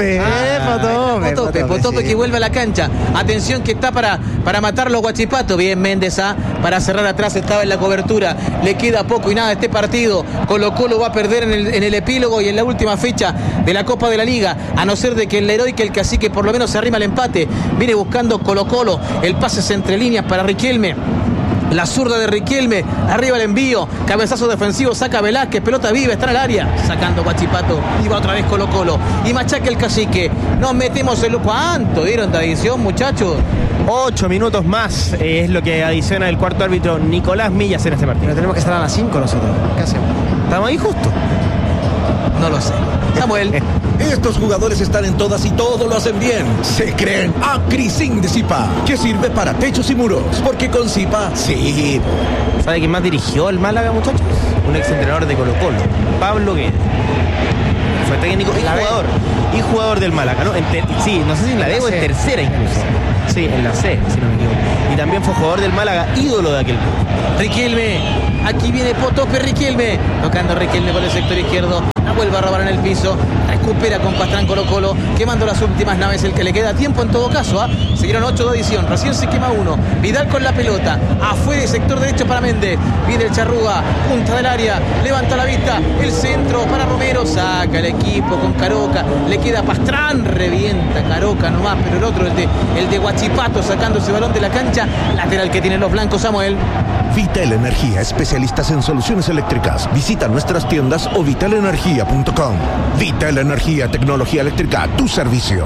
Potope que vuelve a la cancha. Atención que está para matarlo Huachipato. Bien Méndez para cerrar atrás, estaba en la cobertura. Le queda poco y nada este partido. Colo-Colo va a perder en el epílogo y en la última fecha de la Copa de la Liga, a no ser de que el Leroy, que el Cacique por lo menos se arrima al empate. Viene buscando Colo-Colo, el pase es entre líneas para Riquelme. La zurda de Riquelme, arriba el envío, cabezazo defensivo, saca Velázquez, pelota viva, está en el área, sacando Huachipato, y va otra vez Colo-Colo, y machaca el Cacique, nos metemos en lo... ¿Cuánto dieron de adición, muchachos? 8 minutos más es lo que adiciona el cuarto árbitro Nicolás Millas en este partido. Pero tenemos que estar a las 5 nosotros. ¿Qué hacemos? ¿Estamos ahí justo? No lo sé. Samuel. Estos jugadores están en todas y todo lo hacen bien. Se creen Acrisin de Zipa, que sirve para techos y muros. Porque con Zipa, sí. ¿Sabe quién más dirigió el Málaga, muchachos? Un ex entrenador de Colo-Colo, Pablo Guedes. Fue técnico y jugador del Málaga, ¿no? Sí, no sé si en la D o en tercera incluso. Sí, en la C, si no me equivoco. Y también fue jugador del Málaga, ídolo de aquel club. Riquelme. Aquí viene Potope Riquelme. Tocando Riquelme por el sector izquierdo. La vuelve a robar en el piso. Recupera con Pastrán Colo-Colo. Quemando las últimas naves. El que le queda tiempo en todo caso. Siguieron 8 de adición. Recién se quema uno. Vidal con la pelota. Afuera, sector derecho para Méndez. Viene el Charrúa. Punta del área. Levanta la vista. El centro para Romero. Saca el equipo con Caroca. Le queda Pastrán. Revienta Caroca nomás. Pero el otro, el de Huachipato, sacando ese balón de la cancha. Lateral que tienen los blancos, Samuel. Vital Energía, especialistas en soluciones eléctricas. Visita nuestras tiendas o vitalenergia.com. Vital Energía, tecnología eléctrica a tu servicio.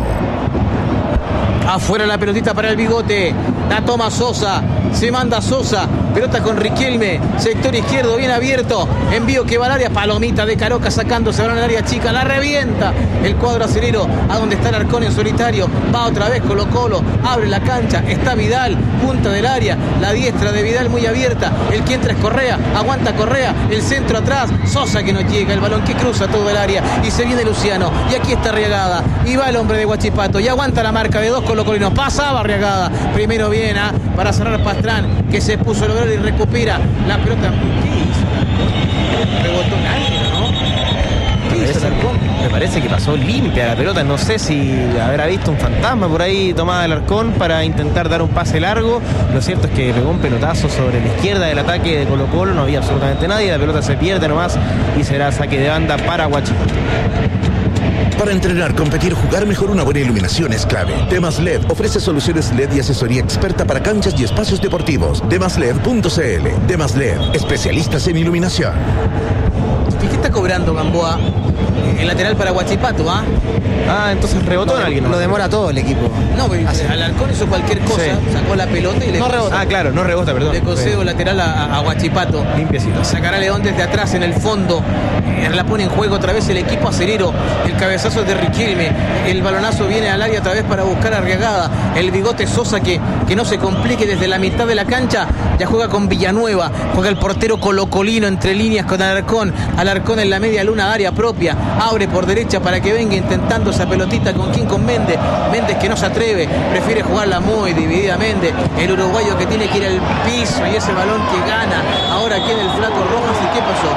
Afuera la pelotita para el Bigote. La toma Sosa. Se manda Sosa. Pelota con Riquelme. Sector izquierdo bien abierto. Envío que va al área. Palomita de Caroca sacándose ahora en el área chica. La revienta el cuadro acelero. A donde está el Arcón en solitario. Va otra vez Colo-Colo. Abre la cancha. Está Vidal. Punta del área. La diestra de Vidal muy abierta. El que entra es Correa. Aguanta Correa. El centro atrás. Sosa que no llega. El balón que cruza todo el área. Y se viene Luciano. Y aquí está Arriagada. Y va el hombre de Huachipato. Y aguanta la marca de dos colocolinos. Pasaba Arriagada. Primero bien para cerrar Pastrán. Que se puso a lograr y recupera la pelota. ¿Qué hizo? Rebotó en alguien, ¿no? ¿Qué hizo el Arcón? Me parece que pasó limpia la pelota. No sé si habrá visto un fantasma por ahí tomada el Arcón para intentar dar un pase largo. Lo cierto es que pegó un pelotazo sobre la izquierda del ataque de Colo-Colo. No había absolutamente nadie. La pelota se pierde nomás y será saque de banda para Huachipato. Para entrenar, competir, jugar mejor, una buena iluminación es clave. Temas LED ofrece soluciones LED y asesoría experta para canchas y espacios deportivos. Demasled.cl. Demas LED, especialistas en iluminación. ¿Y qué está cobrando Gamboa? El lateral para Huachipato, ¿ah? Entonces rebotó en alguien, ¿no? Lo demora todo el equipo. No, al Arcón hizo cualquier cosa, sí. Sacó la pelota y le... No rebota. Claro, no rebota, perdón. Le concedo lateral a Huachipato. Limpiecito. Sacará León desde atrás en el fondo. La pone en juego otra vez el equipo acerero. El cabezazo de Riquelme. El balonazo viene al área otra vez para buscar a Arriagada. El Bigote Sosa que no se complique desde la mitad de la cancha. Ya juega con Villanueva. Juega el portero colocolino entre líneas con Alarcón. Alarcón en la media luna, área propia. Abre por derecha para que venga intentando esa pelotita. ¿Con quién? Con Méndez. Méndez que no se atreve. Prefiere jugarla muy dividida Méndez. El uruguayo que tiene que ir al piso. Y ese balón que gana. Ahora aquí en el Flaco Rojas. ¿Y qué pasó?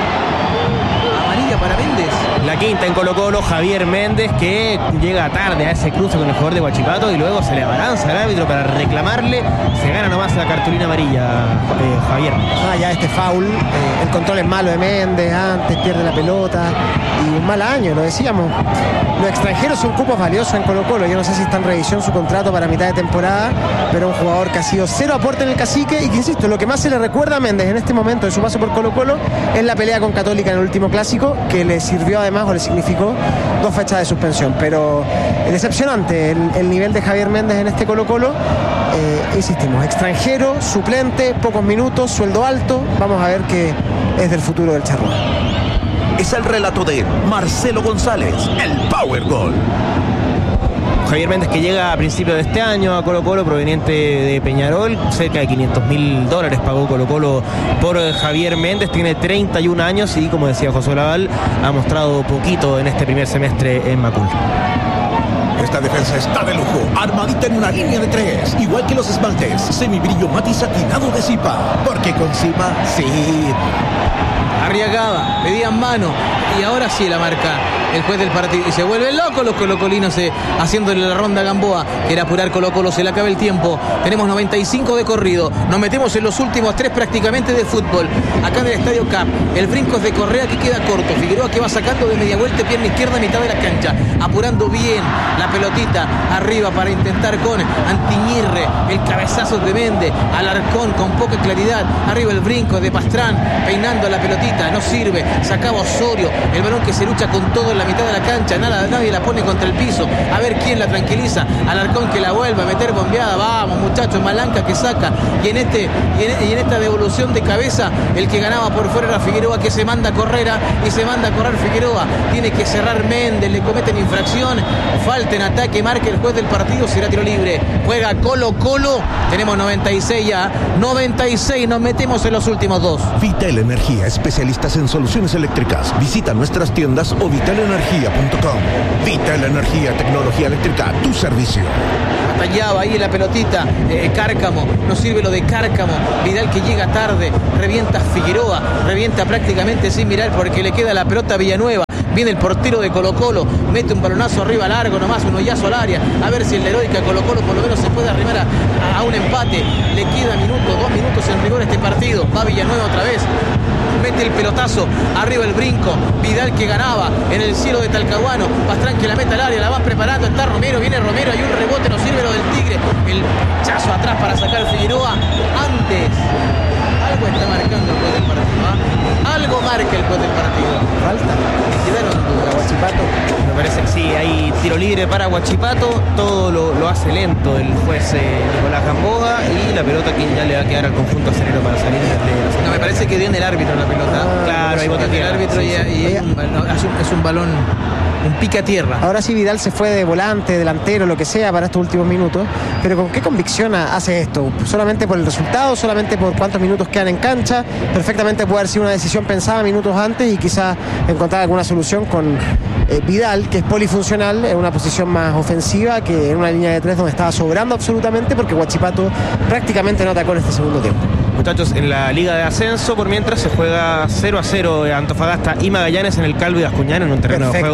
Amarilla para Méndez. La quinta en Colo-Colo, Javier Méndez, que llega tarde a ese cruce con el jugador de Huachipato y luego se le abalanza al árbitro para reclamarle. Se gana nomás la cartulina amarilla, Javier. Ya este foul, el control es malo de Méndez, antes pierde la pelota y un mal año, lo decíamos. Los extranjeros son cupos valiosos en Colo-Colo. Yo no sé si está en revisión su contrato para mitad de temporada, pero un jugador que ha sido cero aporte en el Cacique y que, insisto, lo que más se le recuerda a Méndez en este momento de su paso por Colo-Colo es la pelea con Católica en el último clásico, que le sirvió además o le significó 2 fechas de suspensión. Pero decepcionante el nivel de Javier Méndez en este Colo-Colo. Insistimos, extranjero, suplente, pocos minutos, sueldo alto. Vamos a ver qué es del futuro del Charrúa. Es el relato de Marcelo González, el Power Goal. Javier Méndez, que llega a principios de este año a Colo-Colo proveniente de Peñarol, cerca de $500.000 pagó Colo-Colo por Javier Méndez, tiene 31 años y, como decía José Laval, ha mostrado poquito en este primer semestre en Macul. Esta defensa está de lujo, armadita en una línea de 3, igual que los esmaltes, semibrillo matiz satinado de Zipa, porque con Zipa sí. Arriagada, pedían mano y ahora sí la marca el juez del partido y se vuelven locos los colocolinos haciéndole la ronda a Gamboa. Quiere apurar Colo-Colo, se le acaba el tiempo. Tenemos 95 de corrido, nos metemos en los últimos 3 prácticamente de fútbol. Acá en el Estadio Cap, el brinco es de Correa que queda corto. Figueroa que va sacando de media vuelta, pierna izquierda, mitad de la cancha, apurando bien la pelotita arriba para intentar con Antiñirre, el cabezazo de Méndez, Alarcón con poca claridad, arriba el brinco de Pastrán, peinando la pelotita, no sirve, sacaba Osorio, el balón que se lucha con todo en la mitad de la cancha, nadie la pone contra el piso. A ver quién la tranquiliza. Alarcón que la vuelve a meter bombeada. Vamos, muchachos, Malanca que saca. Y en esta devolución de cabeza, el que ganaba por fuera era Figueroa, que se manda a correr y se manda a correr Figueroa. Tiene que cerrar Méndez, le cometen infracción. Falta en ataque, marca el juez del partido, será tiro libre. Juega Colo-Colo. Tenemos 96 ya. 96, nos metemos en los últimos 2. Vital Energía, especialistas en soluciones eléctricas. Visita nuestras tiendas o vitalenergia.com. Vital Energía, tecnología eléctrica, tu servicio. Batallaba ahí la pelotita, Cárcamo, no sirve lo de Cárcamo. Vidal que llega tarde, revienta Figueroa, revienta prácticamente sin mirar porque le queda la pelota a Villanueva. Viene el portero de Colo-Colo, mete un balonazo arriba largo nomás, un hoyazo al área, a ver si el heroica Colo-Colo por lo menos se puede arrimar a un empate. Le queda 2 minutos en rigor este partido. Va Villanueva otra vez, mete el pelotazo, arriba el brinco, Vidal que ganaba en el cielo de Talcahuano, Pastrán que la mete al área, la va preparando, está Romero, viene Romero, hay un rebote, no sirve lo del Tigre, el chazo atrás para sacar Figueroa. Antes, algo está marcando el juez del partido, ¿eh? Algo marca el juez del partido. Falta. Quedaron dudas. Huachipato. Me parece que sí, hay tiro libre para Huachipato, todo lo hace lento el juez Nicolás Gamboa, y la pelota que ya le va a quedar al conjunto acerero para salir desde la zona. No, me parece que dio en el árbitro la pelota. Claro, ahí bota el árbitro y es un balón, un pica tierra. Ahora sí, Vidal se fue de volante, delantero, lo que sea para estos últimos minutos, pero ¿con qué convicción hace esto? ¿Solamente por el resultado? ¿Solamente por cuántos minutos quedan en cancha? Perfectamente puede haber sido una decisión pensada minutos antes y quizás encontrar alguna solución con Vidal, que es polifuncional en una posición más ofensiva que en una línea de 3 donde estaba sobrando absolutamente, porque Huachipato prácticamente no atacó en este segundo tiempo. Muchachos, en la Liga de Ascenso, por mientras, se juega 0-0 Antofagasta y Magallanes en el Calvo y Bascuñán, en un terreno de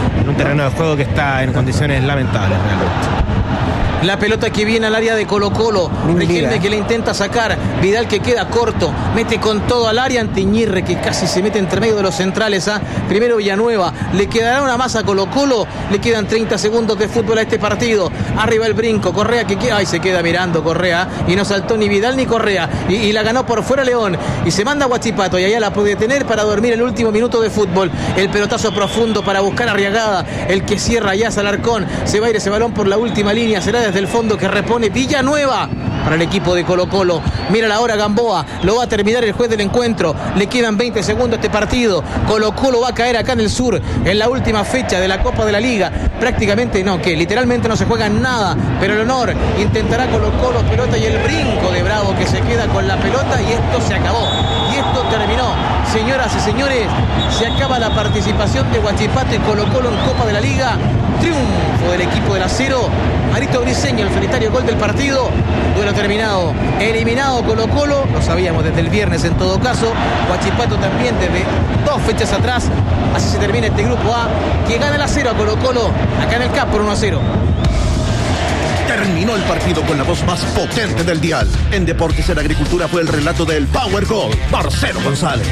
juego que está en condiciones lamentables realmente. La pelota que viene al área de Colo-Colo. Riquelme que le intenta sacar. Vidal que queda corto. Mete con todo al área ante Iñirre, que casi se mete entre medio de los centrales. Primero Villanueva. Le quedará una más a Colo-Colo. Le quedan 30 segundos de fútbol a este partido. Arriba el brinco. Correa que queda. Ay, se queda mirando Correa. Y no saltó ni Vidal ni Correa. Y la ganó por fuera León. Y se manda a Huachipato. Y allá la puede tener para dormir el último minuto de fútbol. El pelotazo profundo para buscar a Arriagada. El que cierra ya es Alarcón. Se va a ir ese balón por la última línea. Será desde el fondo que repone Villanueva para el equipo de Colo-Colo. Mira la hora Gamboa, lo va a terminar el juez del encuentro. Le quedan 20 segundos a este partido. Colo-Colo va a caer acá en el sur en la última fecha de la Copa de la Liga. Prácticamente no, que literalmente no se juega nada, pero el honor intentará Colo-Colo, pelota y el brinco de Bravo que se queda con la pelota, y esto se acabó. Y esto terminó. Señoras y señores, se acaba la participación de Huachipato y Colo-Colo en Copa de la Liga. Triunfo del equipo del Acero. Marito Briceño, el solitario gol del partido. Duelo terminado. Eliminado Colo-Colo. Lo sabíamos desde el viernes en todo caso. Huachipato también desde 2 fechas atrás. Así se termina este grupo A, que gana el Acero a Colo-Colo acá en el CAP por 1-0. Terminó el partido con la voz más potente del dial. En Deportes en Agricultura fue el relato del Power Goal, Marcelo González.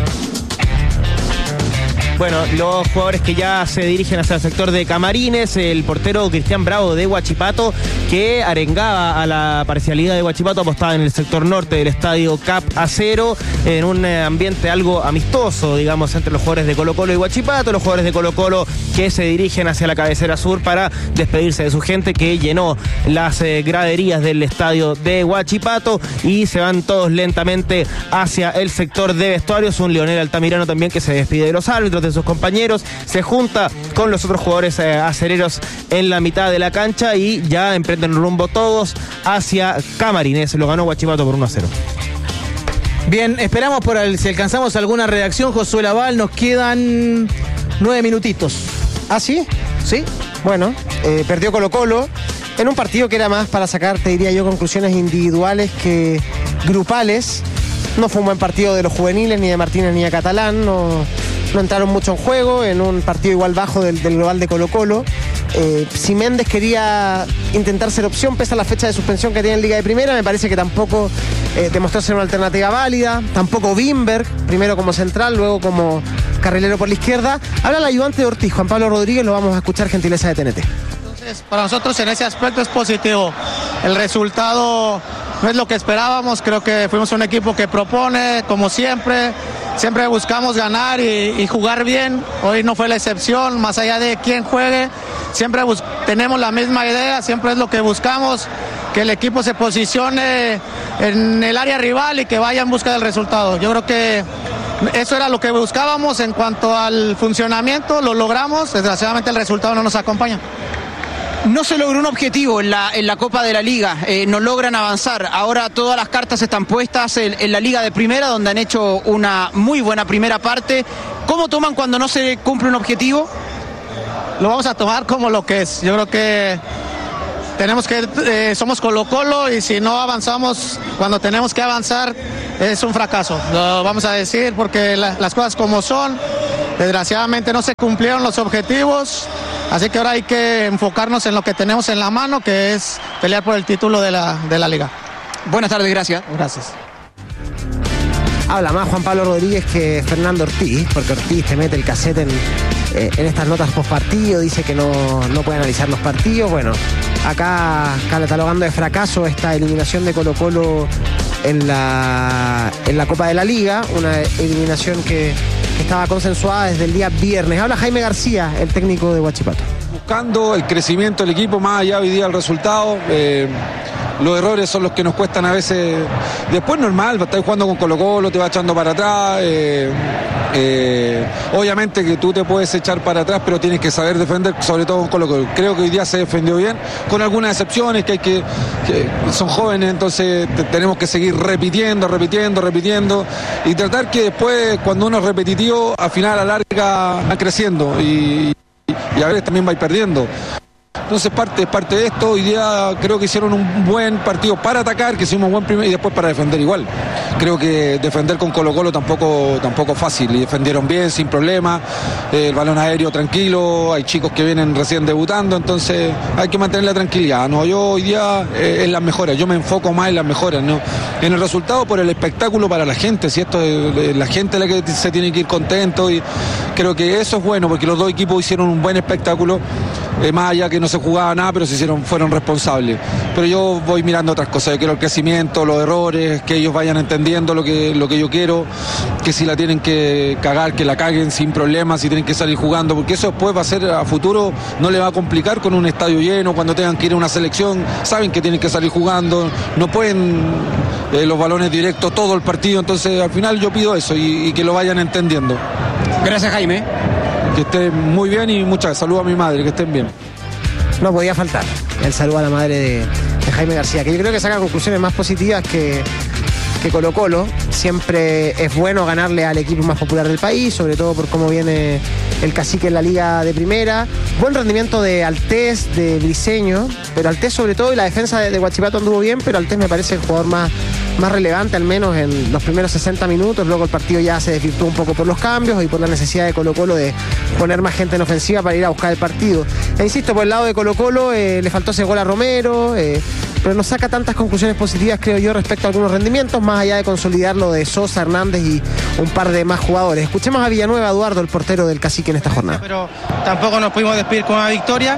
Bueno, los jugadores que ya se dirigen hacia el sector de Camarines, el portero Cristian Bravo de Huachipato, que arengaba a la parcialidad de Huachipato, apostaba en el sector norte del estadio CAP Acero, en un ambiente algo amistoso, digamos, entre los jugadores de Colo-Colo y Huachipato, los jugadores de Colo-Colo que se dirigen hacia la cabecera sur para despedirse de su gente que llenó las graderías del estadio de Huachipato, y se van todos lentamente hacia el sector de vestuarios. Un Leonel Altamirano también que se despide de los árbitros, de sus compañeros, se junta con los otros jugadores acereros en la mitad de la cancha y ya emprenden rumbo todos hacia Camarines. Lo ganó Huachipato por 1-0. Bien, esperamos si alcanzamos alguna redacción. Josué Laval, nos quedan 9 minutitos. ¿Ah, sí? ¿Sí? Bueno, perdió Colo-Colo en un partido que era más para sacar, te diría yo, conclusiones individuales que grupales. No fue un buen partido de los juveniles, ni de Martínez ni de Catalán. No entraron mucho en juego, en un partido igual bajo del global de Colo-Colo. Si Méndez quería intentar ser opción pese a la fecha de suspensión que tiene en Liga de Primera, me parece que tampoco demostró ser una alternativa válida. Tampoco Wimberg, primero como central, luego como carrilero por la izquierda. Habla el ayudante de Ortiz, Juan Pablo Rodríguez, lo vamos a escuchar, gentileza de TNT. Entonces, para nosotros en ese aspecto es positivo. El resultado no es lo que esperábamos. Creo que fuimos un equipo que propone, como siempre buscamos ganar y jugar bien. Hoy no fue la excepción, más allá de quién juegue, siempre tenemos la misma idea, siempre es lo que buscamos, que el equipo se posicione en el área rival y que vaya en busca del resultado. Yo creo que eso era lo que buscábamos. En cuanto al funcionamiento, lo logramos. Desgraciadamente el resultado no nos acompaña. No se logró un objetivo en la Copa de la Liga, no logran avanzar. Ahora todas las cartas están puestas en la Liga de Primera, donde han hecho una muy buena primera parte. ¿Cómo toman cuando no se cumple un objetivo? Lo vamos a tomar como lo que es. Yo creo que somos Colo-Colo, y si no avanzamos cuando tenemos que avanzar, es un fracaso. Lo vamos a decir porque las cosas como son. Desgraciadamente no se cumplieron los objetivos, así que ahora hay que enfocarnos en lo que tenemos en la mano, que es pelear por el título de la liga. Buenas tardes, gracias. Gracias. Habla más Juan Pablo Rodríguez que Fernando Ortiz, porque Ortiz te mete el cassette en estas notas post partido, dice que no puede analizar los partidos. Bueno, acá catalogando de fracaso esta eliminación de Colo-Colo en la Copa de la Liga, una eliminación que estaba consensuada desde el día viernes. Habla Jaime García, el técnico de Huachipato. Buscando el crecimiento del equipo, más allá hoy día del resultado. Los errores son los que nos cuestan a veces. Después normal, estás jugando con Colo-Colo, te va echando para atrás. Obviamente que tú te puedes echar para atrás, pero tienes que saber defender, sobre todo con Colo-Colo. Creo que hoy día se defendió bien, con algunas excepciones que son jóvenes, entonces tenemos que seguir repitiendo y tratar que después, cuando uno es repetitivo, al final a la larga va creciendo y a veces también va perdiendo. Entonces parte de esto. Hoy día creo que hicieron un buen partido para atacar, que hicimos un buen primer y después para defender igual. Creo que defender con Colo-Colo tampoco fácil, y defendieron bien, sin problema, el balón aéreo tranquilo, hay chicos que vienen recién debutando, entonces hay que mantener la tranquilidad. No, yo hoy día en las mejoras, yo me enfoco más en las mejoras, ¿no? En el resultado por el espectáculo para la gente, si esto es la gente la que se tiene que ir contento, y creo que eso es bueno, porque los dos equipos hicieron un buen espectáculo, más allá que no se jugaba nada, pero fueron responsables. Pero yo voy mirando otras cosas, yo quiero el crecimiento, los errores, que ellos vayan entendiendo lo que yo quiero, que si la tienen que cagar, que la caguen sin problemas, si tienen que salir jugando, porque eso después va a ser a futuro, no le va a complicar con un estadio lleno, cuando tengan que ir a una selección, saben que tienen que salir jugando, no pueden los balones directos todo el partido, entonces al final yo pido eso y que lo vayan entendiendo. Gracias, Jaime. Que estén muy bien y muchas saludos a mi madre, que estén bien. No podía faltar el saludo a la madre de Jaime García, que yo creo que saca conclusiones más positivas que Colo-Colo. Siempre es bueno ganarle al equipo más popular del país, sobre todo por cómo viene el Cacique en la Liga de Primera. Buen rendimiento de Altés, de Briseño, pero Altés sobre todo, y la defensa de Huachipato anduvo bien, pero Altés me parece el jugador más relevante, al menos en los primeros 60 minutos. Luego el partido ya se desvirtuó un poco por los cambios y por la necesidad de Colo-Colo de poner más gente en ofensiva para ir a buscar el partido. E insisto, por el lado de Colo-Colo le faltó ese gol a Romero, pero no saca tantas conclusiones positivas, creo yo, respecto a algunos rendimientos, más allá de consolidar lo de Sosa, Hernández y un par de más jugadores. Escuchemos a Villanueva, Eduardo, el portero del Cacique en esta jornada. Pero tampoco nos pudimos despedir con una victoria.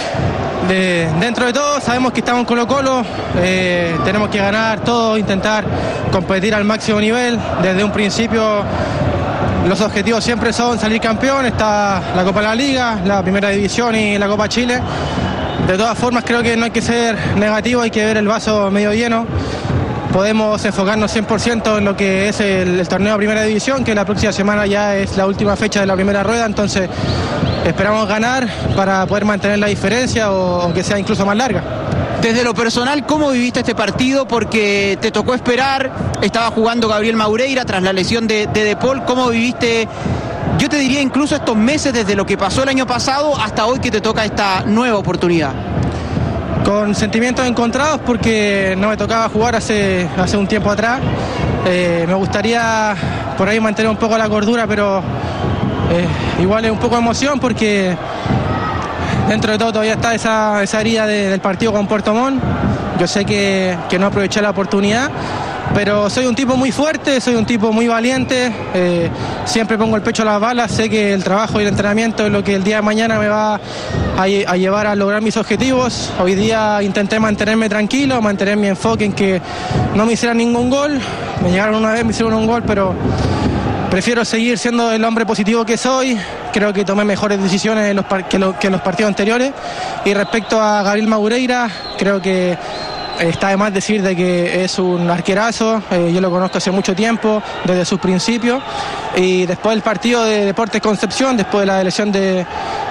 Dentro de todo sabemos que estamos en Colo-Colo, tenemos que ganar todo, intentar competir al máximo nivel. Desde un principio los objetivos siempre son salir campeón, está la Copa de la Liga, la Primera División y la Copa Chile. De todas formas creo que no hay que ser negativo, hay que ver el vaso medio lleno. Podemos enfocarnos 100% en lo que es el torneo de Primera División, que la próxima semana ya es la última fecha de la primera rueda, entonces esperamos ganar para poder mantener la diferencia o que sea incluso más larga. Desde lo personal, ¿cómo viviste este partido? Porque te tocó esperar, estaba jugando Gabriel Maureira tras la lesión de De Paul. ¿Cómo viviste, yo te diría incluso estos meses desde lo que pasó el año pasado hasta hoy que te toca esta nueva oportunidad? Con sentimientos encontrados porque no me tocaba jugar hace un tiempo atrás. Me gustaría por ahí mantener un poco la cordura, pero igual es un poco de emoción porque dentro de todo todavía está esa herida del partido con Puerto Montt. Yo sé que no aproveché la oportunidad, pero soy un tipo muy fuerte, soy un tipo muy valiente, siempre pongo el pecho a las balas, sé que el trabajo y el entrenamiento es lo que el día de mañana me va a llevar a lograr mis objetivos. Hoy día intenté mantenerme tranquilo, mantener mi enfoque en que no me hicieran ningún gol. Me llegaron una vez, me hicieron un gol, pero prefiero seguir siendo el hombre positivo que soy. Creo que tomé mejores decisiones que en los partidos anteriores. Y respecto a Gabriel Madureira, creo que está de más decir de que es un arquerazo. Yo lo conozco hace mucho tiempo, desde sus principios. Y después del partido de Deportes Concepción, después de la elección del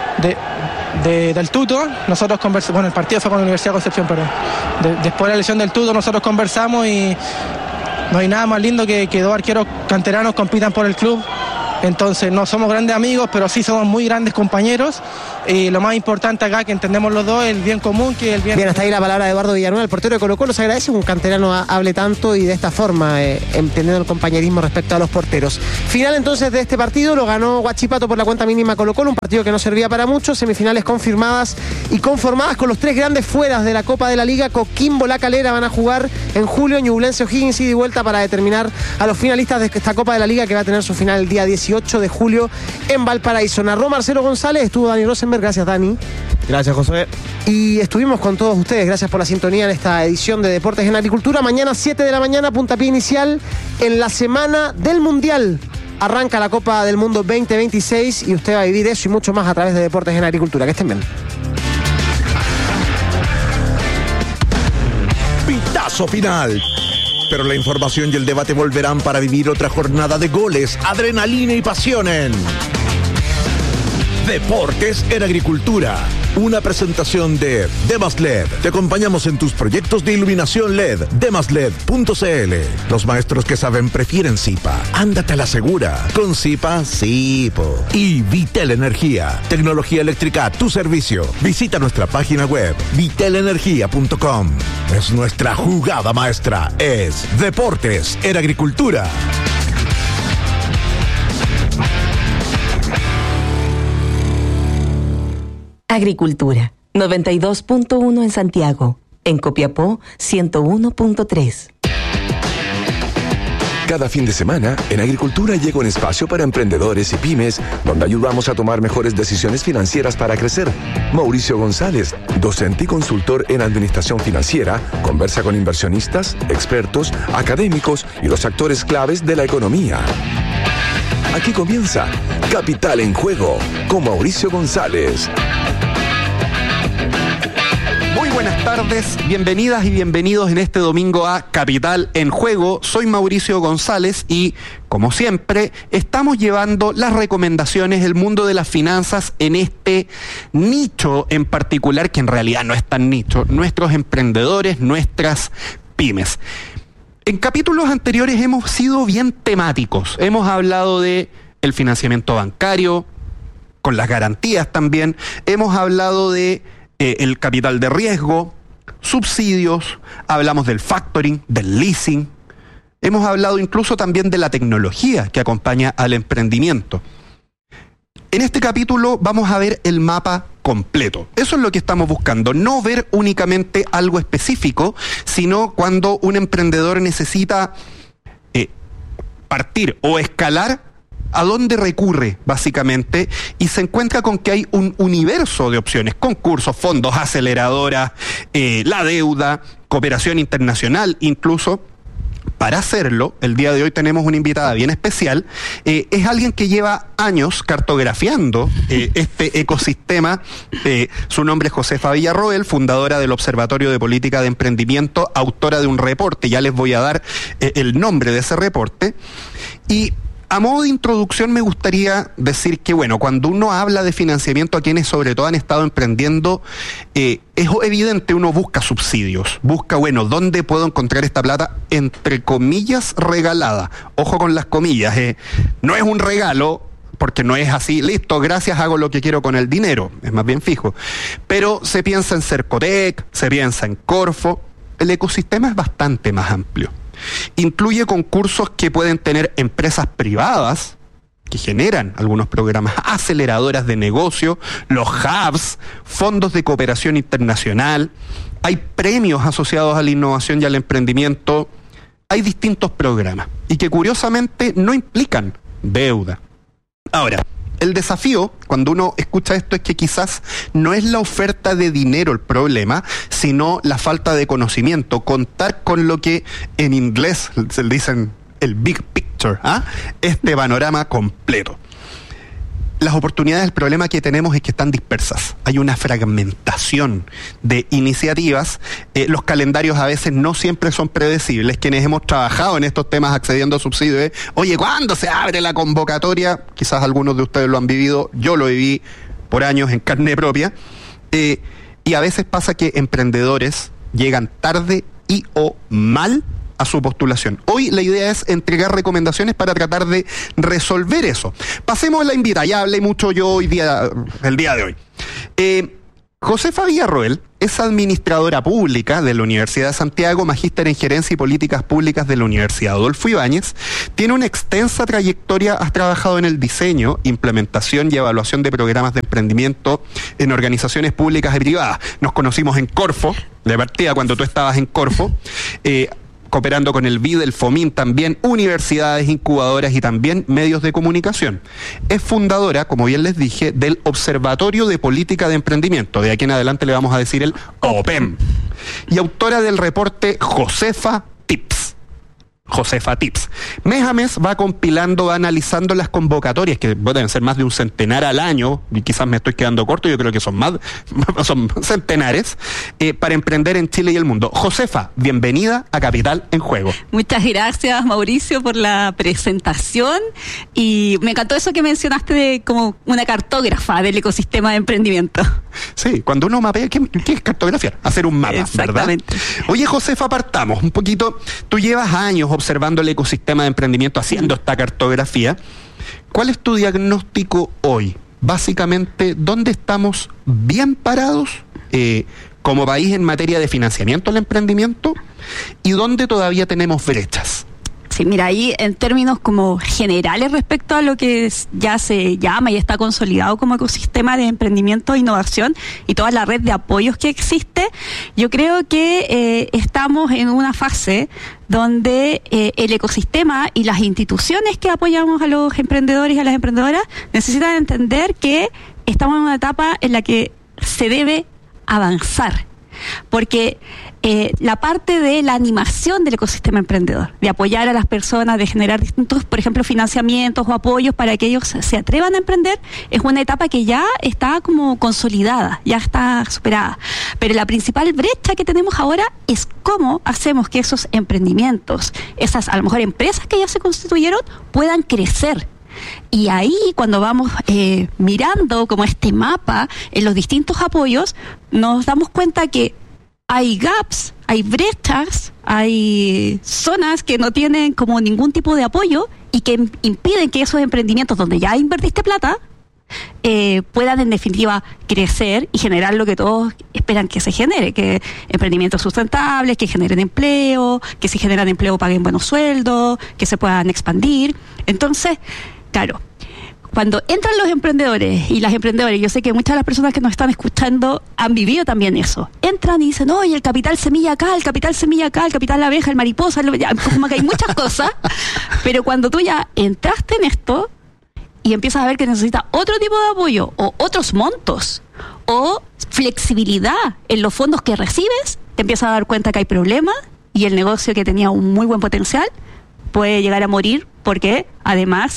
Tuto, nosotros conversamos. Bueno, el partido fue con la Universidad de Concepción, pero después de la elección del Tuto nosotros conversamos y no hay nada más lindo que dos arqueros canteranos compitan por el club. Entonces no somos grandes amigos, pero sí somos muy grandes compañeros. Y lo más importante acá, que entendemos los dos, el bien común, que el bien... Bien, hasta ahí la palabra de Eduardo Villanueva, el portero de Colo-Colo. Se agradece que un canterano hable tanto y de esta forma, entendiendo el compañerismo respecto a los porteros. Final entonces de este partido, lo ganó Huachipato por la cuenta mínima Colo-Colo, un partido que no servía para mucho. Semifinales confirmadas y conformadas con los tres grandes fueras de la Copa de la Liga. Coquimbo, La Calera van a jugar en julio, Ñublense, O'Higgins, ida y vuelta para determinar a los finalistas de esta Copa de la Liga, que va a tener su final el día 18 de julio en Valparaíso. Narró Marcelo González, estuvo Dani Rosenberg. Gracias, Dani. Gracias, José. Y estuvimos con todos ustedes. Gracias por la sintonía en esta edición de Deportes en Agricultura. Mañana 7 de la mañana, puntapié inicial en la semana del Mundial. Arranca la Copa del Mundo 2026 y usted va a vivir eso y mucho más a través de Deportes en Agricultura. Que estén bien. Pitazo final. Pero la información y el debate volverán para vivir otra jornada de goles, adrenalina y pasión en Deportes en Agricultura. Una presentación de Demas LED. Te acompañamos en tus proyectos de iluminación LED. Demasled.cl. Los maestros que saben prefieren Zipa. Ándate a la segura. Con Zipa, sí, po. Y Vitel Energía. Tecnología eléctrica a tu servicio. Visita nuestra página web vitelenergia.com. Es nuestra jugada maestra. Es Deportes en Agricultura. Agricultura, 92.1 en Santiago. En Copiapó, 101.3. Cada fin de semana, en Agricultura llega un espacio para emprendedores y pymes, donde ayudamos a tomar mejores decisiones financieras para crecer. Mauricio González, docente y consultor en administración financiera, conversa con inversionistas, expertos, académicos y los actores claves de la economía. Aquí comienza Capital en Juego con Mauricio González. Muy buenas tardes, bienvenidas y bienvenidos en este domingo a Capital en Juego. Soy Mauricio González y, como siempre, estamos llevando las recomendaciones del mundo de las finanzas en este nicho en particular, que en realidad no es tan nicho, nuestros emprendedores, nuestras pymes. En capítulos anteriores hemos sido bien temáticos. Hemos hablado de el financiamiento bancario, con las garantías también. Hemos hablado de el capital de riesgo, subsidios. Hablamos del factoring, del leasing. Hemos hablado incluso también de la tecnología que acompaña al emprendimiento. En este capítulo vamos a ver el mapa completo. Eso es lo que estamos buscando, no ver únicamente algo específico, sino cuando un emprendedor necesita partir o escalar, a dónde recurre básicamente, y se encuentra con que hay un universo de opciones: concursos, fondos, aceleradoras, la deuda, cooperación internacional incluso. Para hacerlo, el día de hoy tenemos una invitada bien especial. Es alguien que lleva años cartografiando este ecosistema. Su nombre es Josefa Villarroel, fundadora del Observatorio de Política de Emprendimiento, autora de un reporte. Ya les voy a dar el nombre de ese reporte. Y a modo de introducción me gustaría decir que, bueno, cuando uno habla de financiamiento a quienes sobre todo han estado emprendiendo, es evidente, uno busca subsidios, busca, bueno, ¿dónde puedo encontrar esta plata? Entre comillas, regalada. Ojo con las comillas, no es un regalo, porque no es así, listo, gracias, hago lo que quiero con el dinero, es más bien fijo. Pero se piensa en Cercotec, se piensa en Corfo, el ecosistema es bastante más amplio. Incluye concursos que pueden tener empresas privadas que generan algunos programas, aceleradoras de negocio, los hubs, fondos de cooperación internacional. Hay premios asociados a la innovación y al emprendimiento, hay distintos programas y que curiosamente no implican deuda. Ahora, el desafío, cuando uno escucha esto, es que quizás no es la oferta de dinero el problema, sino la falta de conocimiento, contar con lo que en inglés se le dicen el big picture, este panorama completo. Las oportunidades, el problema que tenemos es que están dispersas. Hay una fragmentación de iniciativas. Los calendarios a veces no siempre son predecibles. Quienes hemos trabajado en estos temas accediendo a subsidios, oye, ¿cuándo se abre la convocatoria? Quizás algunos de ustedes lo han vivido. Yo lo viví por años en carne propia. Y a veces pasa que emprendedores llegan tarde y o mal a su postulación. Hoy la idea es entregar recomendaciones para tratar de resolver eso. Pasemos a la invitada. Ya hablé mucho yo el día de hoy. Josefa Villarroel es administradora pública de la Universidad de Santiago, magíster en Gerencia y Políticas Públicas de la Universidad Adolfo Ibáñez. Tiene una extensa trayectoria, has trabajado en el diseño, implementación y evaluación de programas de emprendimiento en organizaciones públicas y privadas. Nos conocimos en Corfo, de partida cuando tú estabas en Corfo, cooperando con el BID, el FOMIN también, universidades, incubadoras y también medios de comunicación. Es fundadora, como bien les dije, del Observatorio de Política de Emprendimiento. De aquí en adelante le vamos a decir el OPEM. Y autora del reporte Josefa Tips. Mes a mes va compilando, va analizando las convocatorias, que pueden ser más de un centenar al año, y quizás me estoy quedando corto, yo creo que son centenares, para emprender en Chile y el mundo. Josefa, bienvenida a Capital en Juego. Muchas gracias, Mauricio, por la presentación, y me encantó eso que mencionaste de como una cartógrafa del ecosistema de emprendimiento. Sí, cuando uno mapea, ¿qué es cartografiar? Hacer un mapa, exactamente, ¿verdad? Oye, Josefa, partamos un poquito. Tú llevas años observando el ecosistema de emprendimiento, haciendo esta cartografía. ¿Cuál es tu diagnóstico hoy? Básicamente, ¿dónde estamos bien parados como país en materia de financiamiento al emprendimiento? ¿Y dónde todavía tenemos brechas? Sí, mira, ahí en términos como generales respecto a lo que ya se llama y está consolidado como ecosistema de emprendimiento e innovación y toda la red de apoyos que existe, yo creo que estamos en una fase donde el ecosistema y las instituciones que apoyamos a los emprendedores y a las emprendedoras necesitan entender que estamos en una etapa en la que se debe avanzar. Porque la parte de la animación del ecosistema emprendedor, de apoyar a las personas, de generar distintos, por ejemplo, financiamientos o apoyos para que ellos se atrevan a emprender, es una etapa que ya está como consolidada, ya está superada. Pero la principal brecha que tenemos ahora es cómo hacemos que esos emprendimientos, esas a lo mejor empresas que ya se constituyeron, puedan crecer. Y ahí, cuando vamos mirando como este mapa en los distintos apoyos, nos damos cuenta que hay gaps, hay brechas, hay zonas que no tienen como ningún tipo de apoyo y que impiden que esos emprendimientos donde ya invertiste plata puedan en definitiva crecer y generar lo que todos esperan que se genere, que emprendimientos sustentables, que generen empleo, que si generan empleo paguen buenos sueldos, que se puedan expandir. Entonces, claro, cuando entran los emprendedores y las emprendedoras, yo sé que muchas de las personas que nos están escuchando han vivido también eso. Entran y dicen, oye, el capital semilla acá, el capital semilla acá, el capital abeja, el mariposa, como que hay muchas cosas, pero cuando tú ya entraste en esto y empiezas a ver que necesitas otro tipo de apoyo o otros montos o flexibilidad en los fondos que recibes, te empiezas a dar cuenta que hay problemas y el negocio que tenía un muy buen potencial puede llegar a morir porque además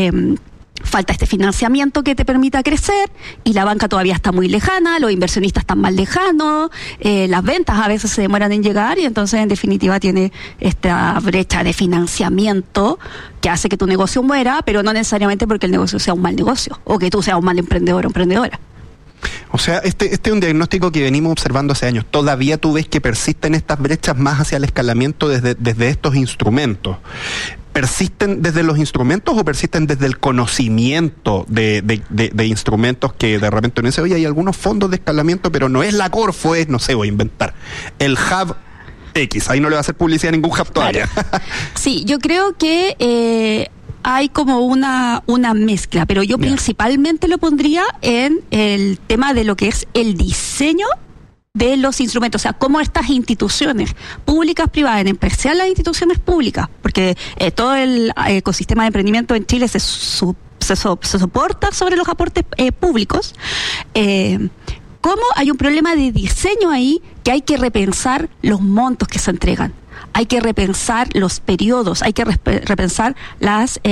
falta este financiamiento que te permita crecer y la banca todavía está muy lejana, los inversionistas están más lejanos, las ventas a veces se demoran en llegar y entonces en definitiva tiene esta brecha de financiamiento que hace que tu negocio muera, pero no necesariamente porque el negocio sea un mal negocio o que tú seas un mal emprendedor o emprendedora. O sea, este es un diagnóstico que venimos observando hace años. Todavía tú ves que persisten estas brechas más hacia el escalamiento desde estos instrumentos. ¿Persisten desde los instrumentos o persisten desde el conocimiento de instrumentos que de repente uno dice, oye, hay algunos fondos de escalamiento, pero no es la Corfo, es, no sé, voy a inventar, el Hub X, ahí no le va a hacer publicidad a ningún hub todavía. Claro. Sí, yo creo que hay como una mezcla, pero yo principalmente lo pondría en el tema de lo que es el diseño de los instrumentos, o sea, cómo estas instituciones públicas, privadas, en especial las instituciones públicas, porque todo el ecosistema de emprendimiento en Chile se soporta sobre los aportes públicos, cómo hay un problema de diseño ahí que hay que repensar los montos que se entregan, hay que repensar los periodos, hay que repensar las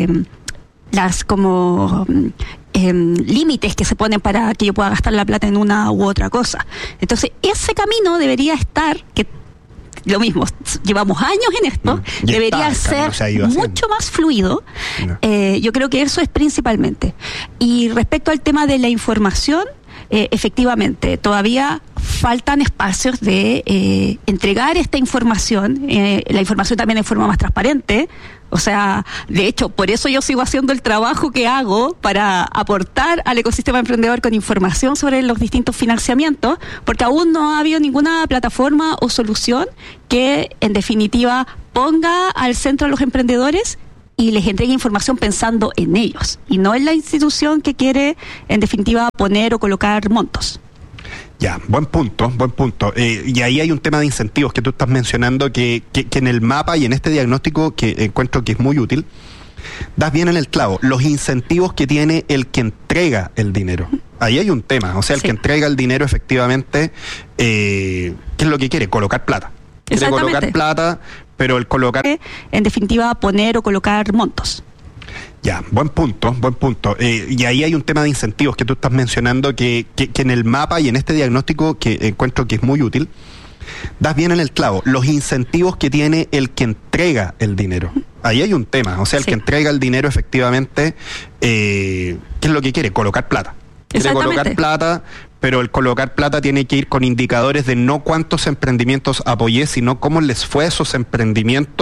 como límites que se ponen para que yo pueda gastar la plata en una u otra cosa. Entonces, ese camino debería estar, que lo mismo, llevamos años en esto, debería ser mucho más fluido. Yo creo que eso es principalmente. Y respecto al tema de la información, efectivamente, todavía faltan espacios de entregar esta información, la información también en forma más transparente. O sea, de hecho, por eso yo sigo haciendo el trabajo que hago para aportar al ecosistema emprendedor con información sobre los distintos financiamientos, porque aún no ha habido ninguna plataforma o solución que, en definitiva, ponga al centro a los emprendedores y les entregue información pensando en ellos, y no en la institución que quiere, en definitiva, poner o colocar montos. Ya, buen punto. Y ahí hay un tema de incentivos que tú estás mencionando que en el mapa y en este diagnóstico que encuentro que es muy útil, das bien en el clavo. Los incentivos que tiene el que entrega el dinero. Ahí hay un tema, o sea, el que entrega el dinero efectivamente, ¿qué es lo que quiere? Colocar plata. Quiere colocar plata, pero el colocar... En definitiva, poner o colocar montos. Ya, buen punto. Y ahí hay un tema de incentivos que tú estás mencionando que en el mapa y en este diagnóstico que encuentro que es muy útil, das bien en el clavo. Los incentivos que tiene el que entrega el dinero. Ahí hay un tema, o sea, el que entrega el dinero efectivamente, ¿qué es lo que quiere? Colocar plata. Quiere colocar plata, pero el colocar plata tiene que ir con indicadores de no cuántos emprendimientos apoyé, sino cómo les fue a esos emprendimientos